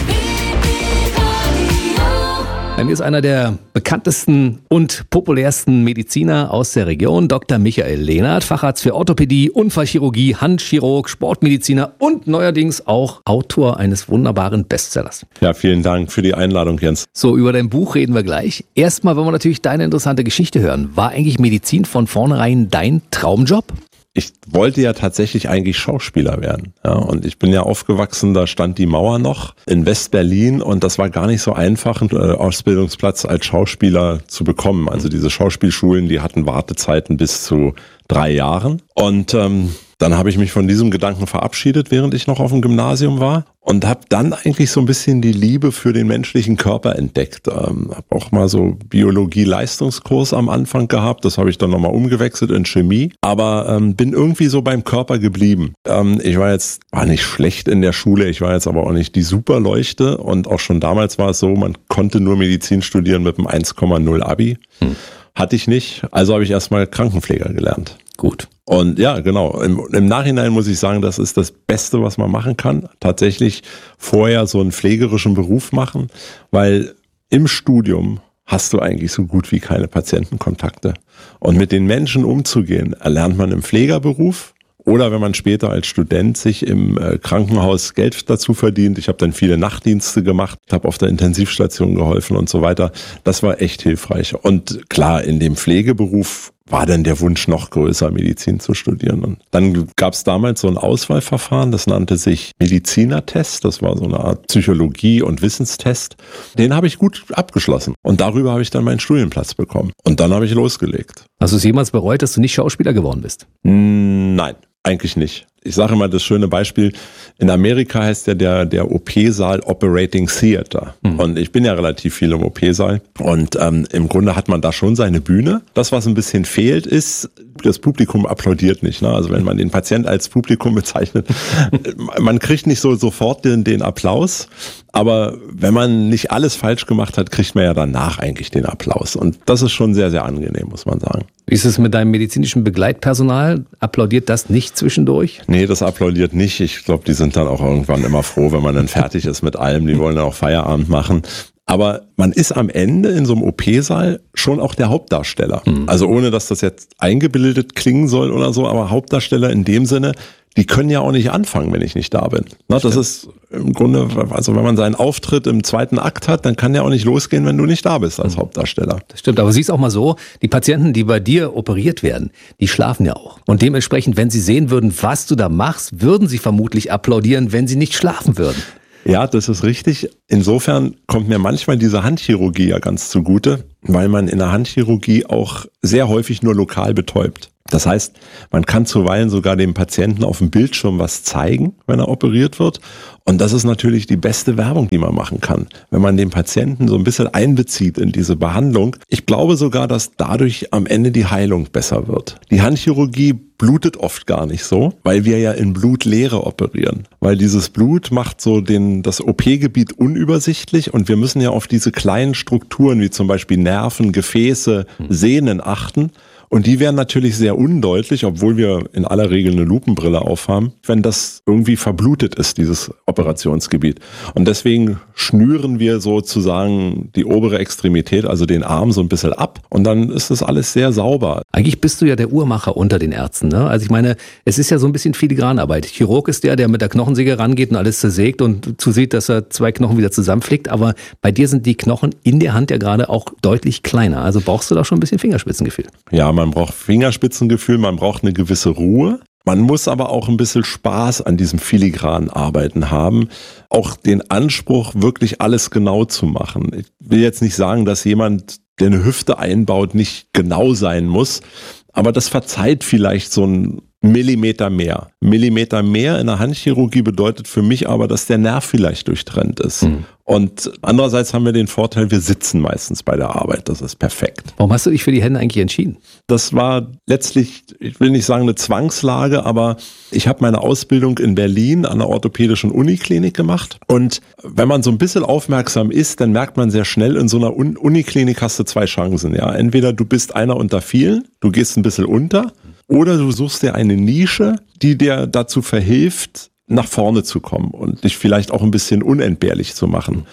Bei mir ist einer der bekanntesten und populärsten Mediziner aus der Region, Dr. Michael Lehnert, Facharzt für Orthopädie, Unfallchirurgie, Handchirurg, Sportmediziner und neuerdings auch Autor eines wunderbaren Bestsellers. Ja, vielen Dank für die Einladung, Jens. So, über dein Buch reden wir gleich. Erstmal wollen wir natürlich deine interessante Geschichte hören. War eigentlich Medizin von vornherein dein Traumjob? Ich wollte ja tatsächlich eigentlich Schauspieler werden. Ja, und ich bin ja aufgewachsen, da stand die Mauer noch in West-Berlin und das war gar nicht so einfach, einen Ausbildungsplatz als Schauspieler zu bekommen. Also diese Schauspielschulen, die hatten Wartezeiten bis zu 3 Jahren. Und dann habe ich mich von diesem Gedanken verabschiedet, während ich noch auf dem Gymnasium war und habe dann eigentlich so ein bisschen die Liebe für den menschlichen Körper entdeckt. Habe auch mal so Biologie-Leistungskurs am Anfang gehabt, das habe ich dann nochmal umgewechselt in Chemie, aber bin irgendwie so beim Körper geblieben. Ich war nicht schlecht in der Schule, ich war jetzt aber auch nicht die Superleuchte und auch schon damals war es so, man konnte nur Medizin studieren mit einem 1,0 Abi. Hatte ich nicht, also habe ich erstmal Krankenpfleger gelernt. Gut. Und ja, genau, im Nachhinein muss ich sagen, das ist das Beste, was man machen kann. Tatsächlich vorher so einen pflegerischen Beruf machen, weil im Studium hast du eigentlich so gut wie keine Patientenkontakte. Und mit den Menschen umzugehen, erlernt man im Pflegerberuf. Oder wenn man später als Student sich im Krankenhaus Geld dazu verdient. Ich habe dann viele Nachtdienste gemacht, habe auf der Intensivstation geholfen und so weiter. Das war echt hilfreich. Und klar, in dem Pflegeberuf war dann der Wunsch noch größer, Medizin zu studieren. Und dann gab es damals so ein Auswahlverfahren, das nannte sich Medizinertest. Das war so eine Art Psychologie- und Wissenstest. Den habe ich gut abgeschlossen. Und darüber habe ich dann meinen Studienplatz bekommen. Und dann habe ich losgelegt. Hast du es jemals bereut, dass du nicht Schauspieler geworden bist? Nein. eigentlich nicht. Ich sage immer das schöne Beispiel, in Amerika heißt ja der OP-Saal Operating Theater. Und ich bin ja relativ viel im OP-Saal. Und im Grunde hat man da schon seine Bühne. Das, was ein bisschen fehlt, ist, das Publikum applaudiert nicht. Ne? Also wenn man den Patient als Publikum bezeichnet, man kriegt nicht so sofort den Applaus. Aber wenn man nicht alles falsch gemacht hat, kriegt man ja danach eigentlich den Applaus. Und das ist schon sehr, sehr angenehm, muss man sagen. Wie ist es mit deinem medizinischen Begleitpersonal? Applaudiert das nicht zwischendurch? Nee, das applaudiert nicht. Ich glaube, die sind dann auch irgendwann immer froh, wenn man dann fertig ist mit allem. Die wollen dann auch Feierabend machen. Aber man ist am Ende in so einem OP-Saal schon auch der Hauptdarsteller. Also ohne, dass das jetzt eingebildet klingen soll oder so, aber Hauptdarsteller in dem Sinne, die können ja auch nicht anfangen, wenn ich nicht da bin. Das ist im Grunde, also wenn man seinen Auftritt im 2. Akt hat, dann kann der auch nicht losgehen, wenn du nicht da bist als Hauptdarsteller. Das stimmt, aber siehst auch mal so, die Patienten, die bei dir operiert werden, die schlafen ja auch. Und dementsprechend, wenn sie sehen würden, was du da machst, würden sie vermutlich applaudieren, wenn sie nicht schlafen würden. Ja, das ist richtig. Insofern kommt mir manchmal diese Handchirurgie ja ganz zugute, weil man in der Handchirurgie auch sehr häufig nur lokal betäubt. Das heißt, man kann zuweilen sogar dem Patienten auf dem Bildschirm was zeigen, wenn er operiert wird. Und das ist natürlich die beste Werbung, die man machen kann, wenn man den Patienten so ein bisschen einbezieht in diese Behandlung. Ich glaube sogar, dass dadurch am Ende die Heilung besser wird. Die Handchirurgie blutet oft gar nicht so, weil wir ja in Blutleere operieren. Weil dieses Blut macht so das OP-Gebiet unübersichtlich und wir müssen ja auf diese kleinen Strukturen wie zum Beispiel Nerven, Gefäße, Sehnen achten. Und die wären natürlich sehr undeutlich, obwohl wir in aller Regel eine Lupenbrille aufhaben, wenn das irgendwie verblutet ist, dieses Operationsgebiet. Und deswegen schnüren wir sozusagen die obere Extremität, also den Arm so ein bisschen ab. Und dann ist das alles sehr sauber. Eigentlich bist du ja der Uhrmacher unter den Ärzten, ne? Also ich meine, es ist ja so ein bisschen Filigranarbeit. Chirurg ist der mit der Knochensäge rangeht und alles zersägt und zusieht, dass er 2 Knochen wieder zusammenflickt. Aber bei dir sind die Knochen in der Hand ja gerade auch deutlich kleiner. Also brauchst du da schon ein bisschen Fingerspitzengefühl. Ja, man braucht Fingerspitzengefühl, man braucht eine gewisse Ruhe. Man muss aber auch ein bisschen Spaß an diesem filigranen Arbeiten haben. Auch den Anspruch, wirklich alles genau zu machen. Ich will jetzt nicht sagen, dass jemand, der eine Hüfte einbaut, nicht genau sein muss. Aber das verzeiht vielleicht so ein Millimeter mehr. Millimeter mehr in der Handchirurgie bedeutet für mich aber, dass der Nerv vielleicht durchtrennt ist. Und andererseits haben wir den Vorteil, wir sitzen meistens bei der Arbeit. Das ist perfekt. Warum hast du dich für die Hände eigentlich entschieden? Das war letztlich, ich will nicht sagen eine Zwangslage, aber ich habe meine Ausbildung in Berlin an der orthopädischen Uniklinik gemacht. Und wenn man so ein bisschen aufmerksam ist, dann merkt man sehr schnell, in so einer Uniklinik hast du 2 Chancen. Ja, entweder du bist einer unter vielen, du gehst ein bisschen unter, oder du suchst dir eine Nische, die dir dazu verhilft, nach vorne zu kommen und dich vielleicht auch ein bisschen unentbehrlich zu machen.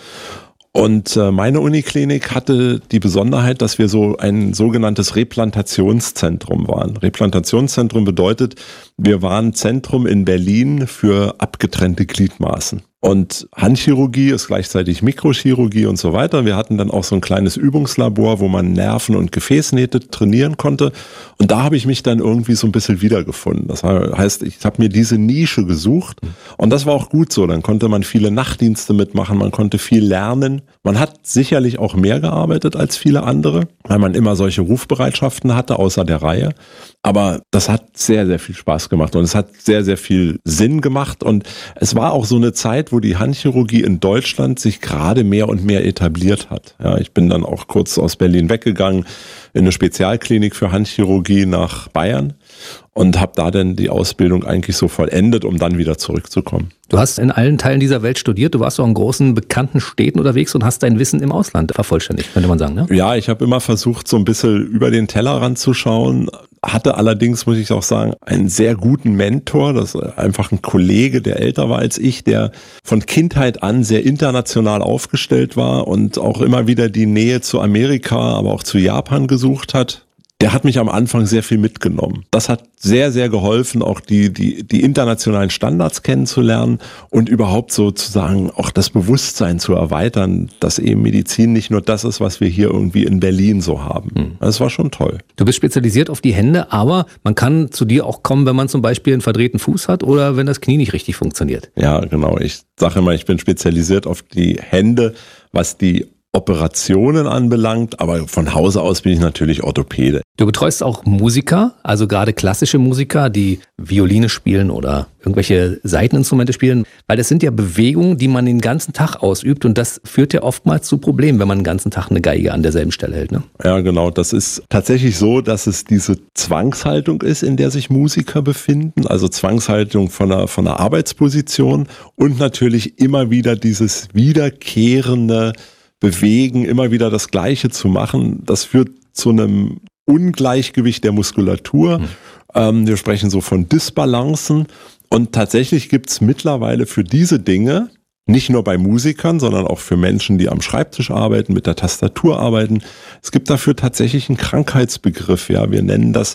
Und meine Uniklinik hatte die Besonderheit, dass wir so ein sogenanntes Replantationszentrum waren. Replantationszentrum bedeutet, wir waren Zentrum in Berlin für abgetrennte Gliedmaßen. Und Handchirurgie ist gleichzeitig Mikrochirurgie und so weiter. Wir hatten dann auch so ein kleines Übungslabor, wo man Nerven und Gefäßnähte trainieren konnte. Und da habe ich mich dann irgendwie so ein bisschen wiedergefunden. Das heißt, ich habe mir diese Nische gesucht und das war auch gut so. Dann konnte man viele Nachtdienste mitmachen, man konnte viel lernen. Man hat sicherlich auch mehr gearbeitet als viele andere, weil man immer solche Rufbereitschaften hatte, außer der Reihe. Aber das hat sehr, sehr viel Spaß gemacht und es hat sehr, sehr viel Sinn gemacht. Und es war auch so eine Zeit, wo die Handchirurgie in Deutschland sich gerade mehr und mehr etabliert hat. Ja, ich bin dann auch kurz aus Berlin weggegangen in eine Spezialklinik für Handchirurgie nach Bayern und habe da dann die Ausbildung eigentlich so vollendet, um dann wieder zurückzukommen. Du hast in allen Teilen dieser Welt studiert, du warst auch in großen, bekannten Städten unterwegs und hast dein Wissen im Ausland vervollständigt, könnte man sagen, ne? Ja, ich habe immer versucht, so ein bisschen über den Tellerrand zu schauen, hatte allerdings, muss ich auch sagen, einen sehr guten Mentor, das ist einfach ein Kollege, der älter war als ich, der von Kindheit an sehr international aufgestellt war und auch immer wieder die Nähe zu Amerika, aber auch zu Japan gesucht hat. Der hat mich am Anfang sehr viel mitgenommen. Das hat sehr, sehr geholfen, auch die internationalen Standards kennenzulernen und überhaupt sozusagen auch das Bewusstsein zu erweitern, dass eben Medizin nicht nur das ist, was wir hier irgendwie in Berlin so haben. Das war schon toll. Du bist spezialisiert auf die Hände, aber man kann zu dir auch kommen, wenn man zum Beispiel einen verdrehten Fuß hat oder wenn das Knie nicht richtig funktioniert. Ja, genau. Ich sage immer, ich bin spezialisiert auf die Hände, was die Operationen anbelangt, aber von Hause aus bin ich natürlich Orthopäde. Du betreust auch Musiker, also gerade klassische Musiker, die Violine spielen oder irgendwelche Saiteninstrumente spielen, weil das sind ja Bewegungen, die man den ganzen Tag ausübt und das führt ja oftmals zu Problemen, wenn man den ganzen Tag eine Geige an derselben Stelle hält, ne? Ja, genau. Das ist tatsächlich so, dass es diese Zwangshaltung ist, in der sich Musiker befinden, also Zwangshaltung von einer Arbeitsposition und natürlich immer wieder dieses wiederkehrende Bewegen, immer wieder das Gleiche zu machen. Das führt zu einem Ungleichgewicht der Muskulatur. Wir sprechen so von Dysbalancen. Und tatsächlich gibt es mittlerweile für diese Dinge, nicht nur bei Musikern, sondern auch für Menschen, die am Schreibtisch arbeiten, mit der Tastatur arbeiten, es gibt dafür tatsächlich einen Krankheitsbegriff. Ja, wir nennen das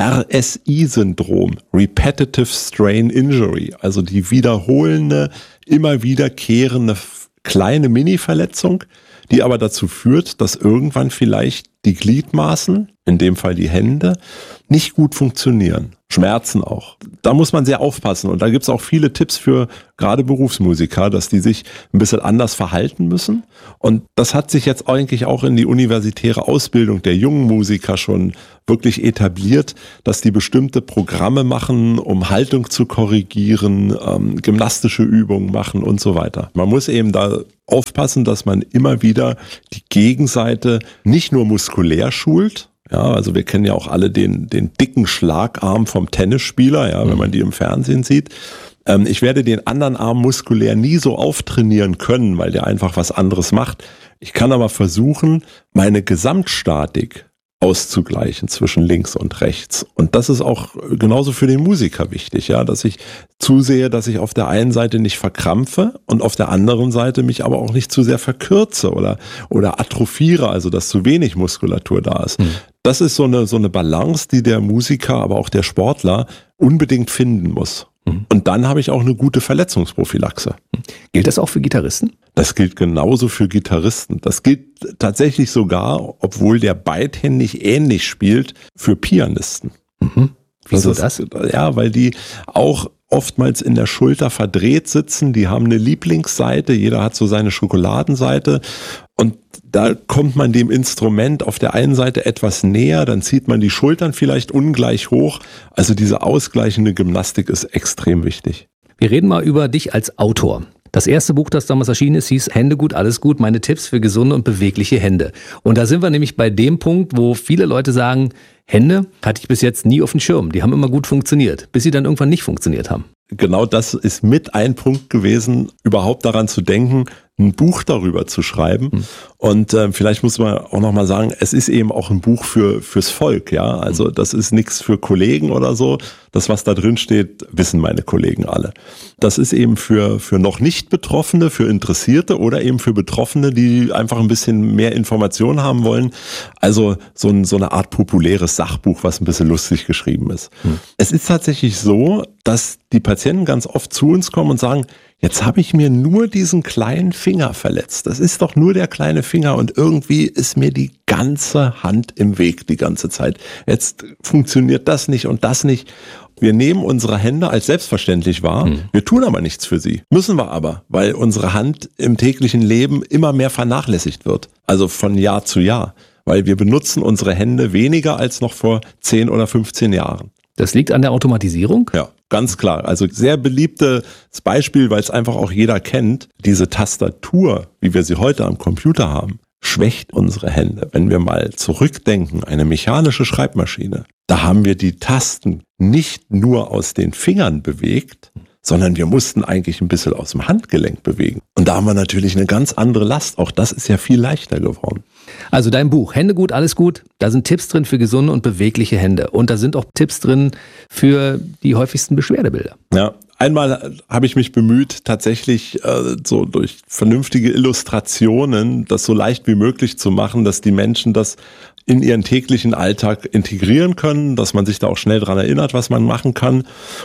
RSI-Syndrom, Repetitive Strain Injury, also die wiederholende, immer wiederkehrende kleine Mini-Verletzung, die aber dazu führt, dass irgendwann vielleicht die Gliedmaßen, in dem Fall die Hände, nicht gut funktionieren. Schmerzen auch. Da muss man sehr aufpassen und da gibt es auch viele Tipps für gerade Berufsmusiker, dass die sich ein bisschen anders verhalten müssen und das hat sich jetzt eigentlich auch in die universitäre Ausbildung der jungen Musiker schon wirklich etabliert, dass die bestimmte Programme machen, um Haltung zu korrigieren, gymnastische Übungen machen und so weiter. Man muss eben da aufpassen, dass man immer wieder die Gegenseite nicht nur muskulär schult. Ja, also wir kennen ja auch alle den dicken Schlagarm vom Tennisspieler, ja, wenn man die im Fernsehen sieht. Ich werde den anderen Arm muskulär nie so auftrainieren können, weil der einfach was anderes macht. Ich kann aber versuchen, meine Gesamtstatik auszugleichen zwischen links und rechts. Und das ist auch genauso für den Musiker wichtig, ja, dass ich zusehe, dass ich auf der einen Seite nicht verkrampfe und auf der anderen Seite mich aber auch nicht zu sehr verkürze oder atrophiere, also dass zu wenig Muskulatur da ist. Das ist so eine Balance, die der Musiker, aber auch der Sportler unbedingt finden muss. Und dann habe ich auch eine gute Verletzungsprophylaxe. Gilt das auch für Gitarristen? Das gilt genauso für Gitarristen. Das gilt tatsächlich sogar, obwohl der beidhändig ähnlich spielt, für Pianisten. Wieso das? Ja, weil die auch oftmals in der Schulter verdreht sitzen. Die haben eine Lieblingsseite. Jeder hat so seine Schokoladenseite. Und da kommt man dem Instrument auf der einen Seite etwas näher, dann zieht man die Schultern vielleicht ungleich hoch. Also diese ausgleichende Gymnastik ist extrem wichtig. Wir reden mal über dich als Autor. Das erste Buch, das damals erschienen ist, hieß Hände gut, alles gut, meine Tipps für gesunde und bewegliche Hände. Und da sind wir nämlich bei dem Punkt, wo viele Leute sagen, Hände hatte ich bis jetzt nie auf dem Schirm. Die haben immer gut funktioniert, bis sie dann irgendwann nicht funktioniert haben. Genau das ist mit ein Punkt gewesen, überhaupt daran zu denken, ein Buch darüber zu schreiben. Und vielleicht muss man auch nochmal sagen, es ist eben auch ein Buch fürs Volk, ja. Also das ist nichts für Kollegen oder so. Das, was da drin steht, wissen meine Kollegen alle. Das ist eben für noch nicht Betroffene, für Interessierte oder eben für Betroffene, die einfach ein bisschen mehr Informationen haben wollen. Also so eine Art populäres Sachbuch, was ein bisschen lustig geschrieben ist. Es ist tatsächlich so, dass die Patienten ganz oft zu uns kommen und sagen, jetzt habe ich mir nur diesen kleinen Finger verletzt. Das ist doch nur der kleine Finger und irgendwie ist mir die ganze Hand im Weg die ganze Zeit. Jetzt funktioniert das nicht und das nicht. Wir nehmen unsere Hände als selbstverständlich wahr. Wir tun aber nichts für sie. Müssen wir aber, weil unsere Hand im täglichen Leben immer mehr vernachlässigt wird. Also von Jahr zu Jahr. Weil wir benutzen unsere Hände weniger als noch vor 10 oder 15 Jahren. Das liegt an der Automatisierung? Ja, ganz klar. Also sehr beliebtes Beispiel, weil es einfach auch jeder kennt. Diese Tastatur, wie wir sie heute am Computer haben, schwächt unsere Hände. Wenn wir mal zurückdenken, eine mechanische Schreibmaschine, da haben wir die Tasten nicht nur aus den Fingern bewegt, sondern wir mussten eigentlich ein bisschen aus dem Handgelenk bewegen. Und da haben wir natürlich eine ganz andere Last. Auch das ist ja viel leichter geworden. Also dein Buch, Hände gut, alles gut, da sind Tipps drin für gesunde und bewegliche Hände. Und da sind auch Tipps drin für die häufigsten Beschwerdebilder. Ja. Einmal habe ich mich bemüht, tatsächlich so durch vernünftige Illustrationen das so leicht wie möglich zu machen, dass die Menschen das in ihren täglichen Alltag integrieren können, dass man sich da auch schnell dran erinnert, was man machen kann.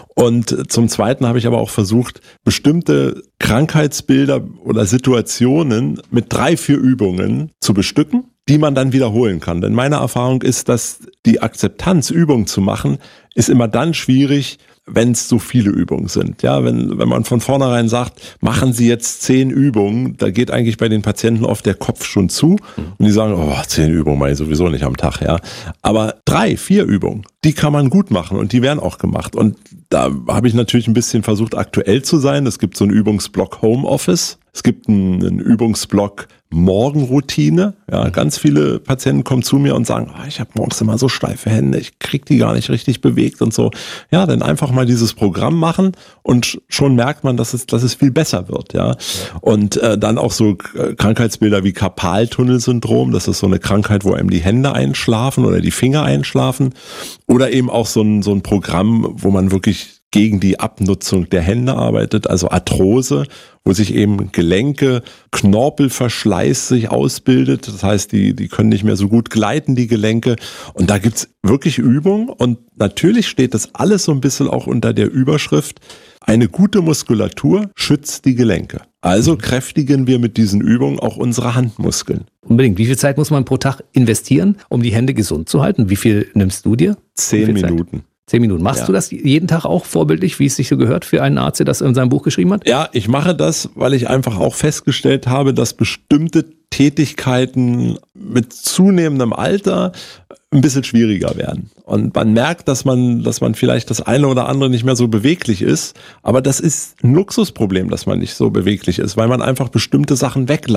Und zum Zweiten habe ich aber auch versucht, bestimmte Krankheitsbilder oder Situationen mit 3-4 Übungen zu bestücken, die man dann wiederholen kann. Denn meine Erfahrung ist, dass die Akzeptanz, Übungen zu machen, ist immer dann schwierig, wenn es so viele Übungen sind. Ja, wenn man von vornherein sagt, machen Sie jetzt 10 Übungen, da geht eigentlich bei den Patienten oft der Kopf schon zu und die sagen, 10 Übungen mache ich sowieso nicht am Tag. Ja, aber 3, 4 Übungen, die kann man gut machen und die werden auch gemacht. Und da habe ich natürlich ein bisschen versucht, aktuell zu sein. Es gibt so einen Übungsblock Homeoffice. Es gibt einen Übungsblock Morgenroutine. Ja, ganz viele Patienten kommen zu mir und sagen, ich habe morgens immer so steife Hände, ich kriege die gar nicht richtig bewegt und so. Ja, dann einfach mal dieses Programm machen und schon merkt man, dass es viel besser wird. Ja, und dann auch so Krankheitsbilder wie Karpaltunnelsyndrom. Das ist so eine Krankheit, wo einem die Hände einschlafen oder die Finger einschlafen. Oder eben auch so ein Programm, wo man wirklich gegen die Abnutzung der Hände arbeitet, also Arthrose, wo sich eben Gelenke, Knorpelverschleiß sich ausbildet. Das heißt, die können nicht mehr so gut gleiten, die Gelenke. Und da gibt's wirklich Übungen. Und natürlich steht das alles so ein bisschen auch unter der Überschrift, eine gute Muskulatur schützt die Gelenke. Also kräftigen wir mit diesen Übungen auch unsere Handmuskeln. Unbedingt. Wie viel Zeit muss man pro Tag investieren, um die Hände gesund zu halten? Wie viel nimmst du dir? 10 Minuten. 10 Minuten. Machst du das jeden Tag auch vorbildlich, wie es sich so gehört für einen Arzt, der das in seinem Buch geschrieben hat? Ja, ich mache das, weil ich einfach auch festgestellt habe, dass bestimmte Tätigkeiten mit zunehmendem Alter ein bisschen schwieriger werden. Und man merkt, dass man vielleicht das eine oder andere nicht mehr so beweglich ist. Aber das ist ein Luxusproblem, dass man nicht so beweglich ist, weil man einfach bestimmte Sachen weglässt.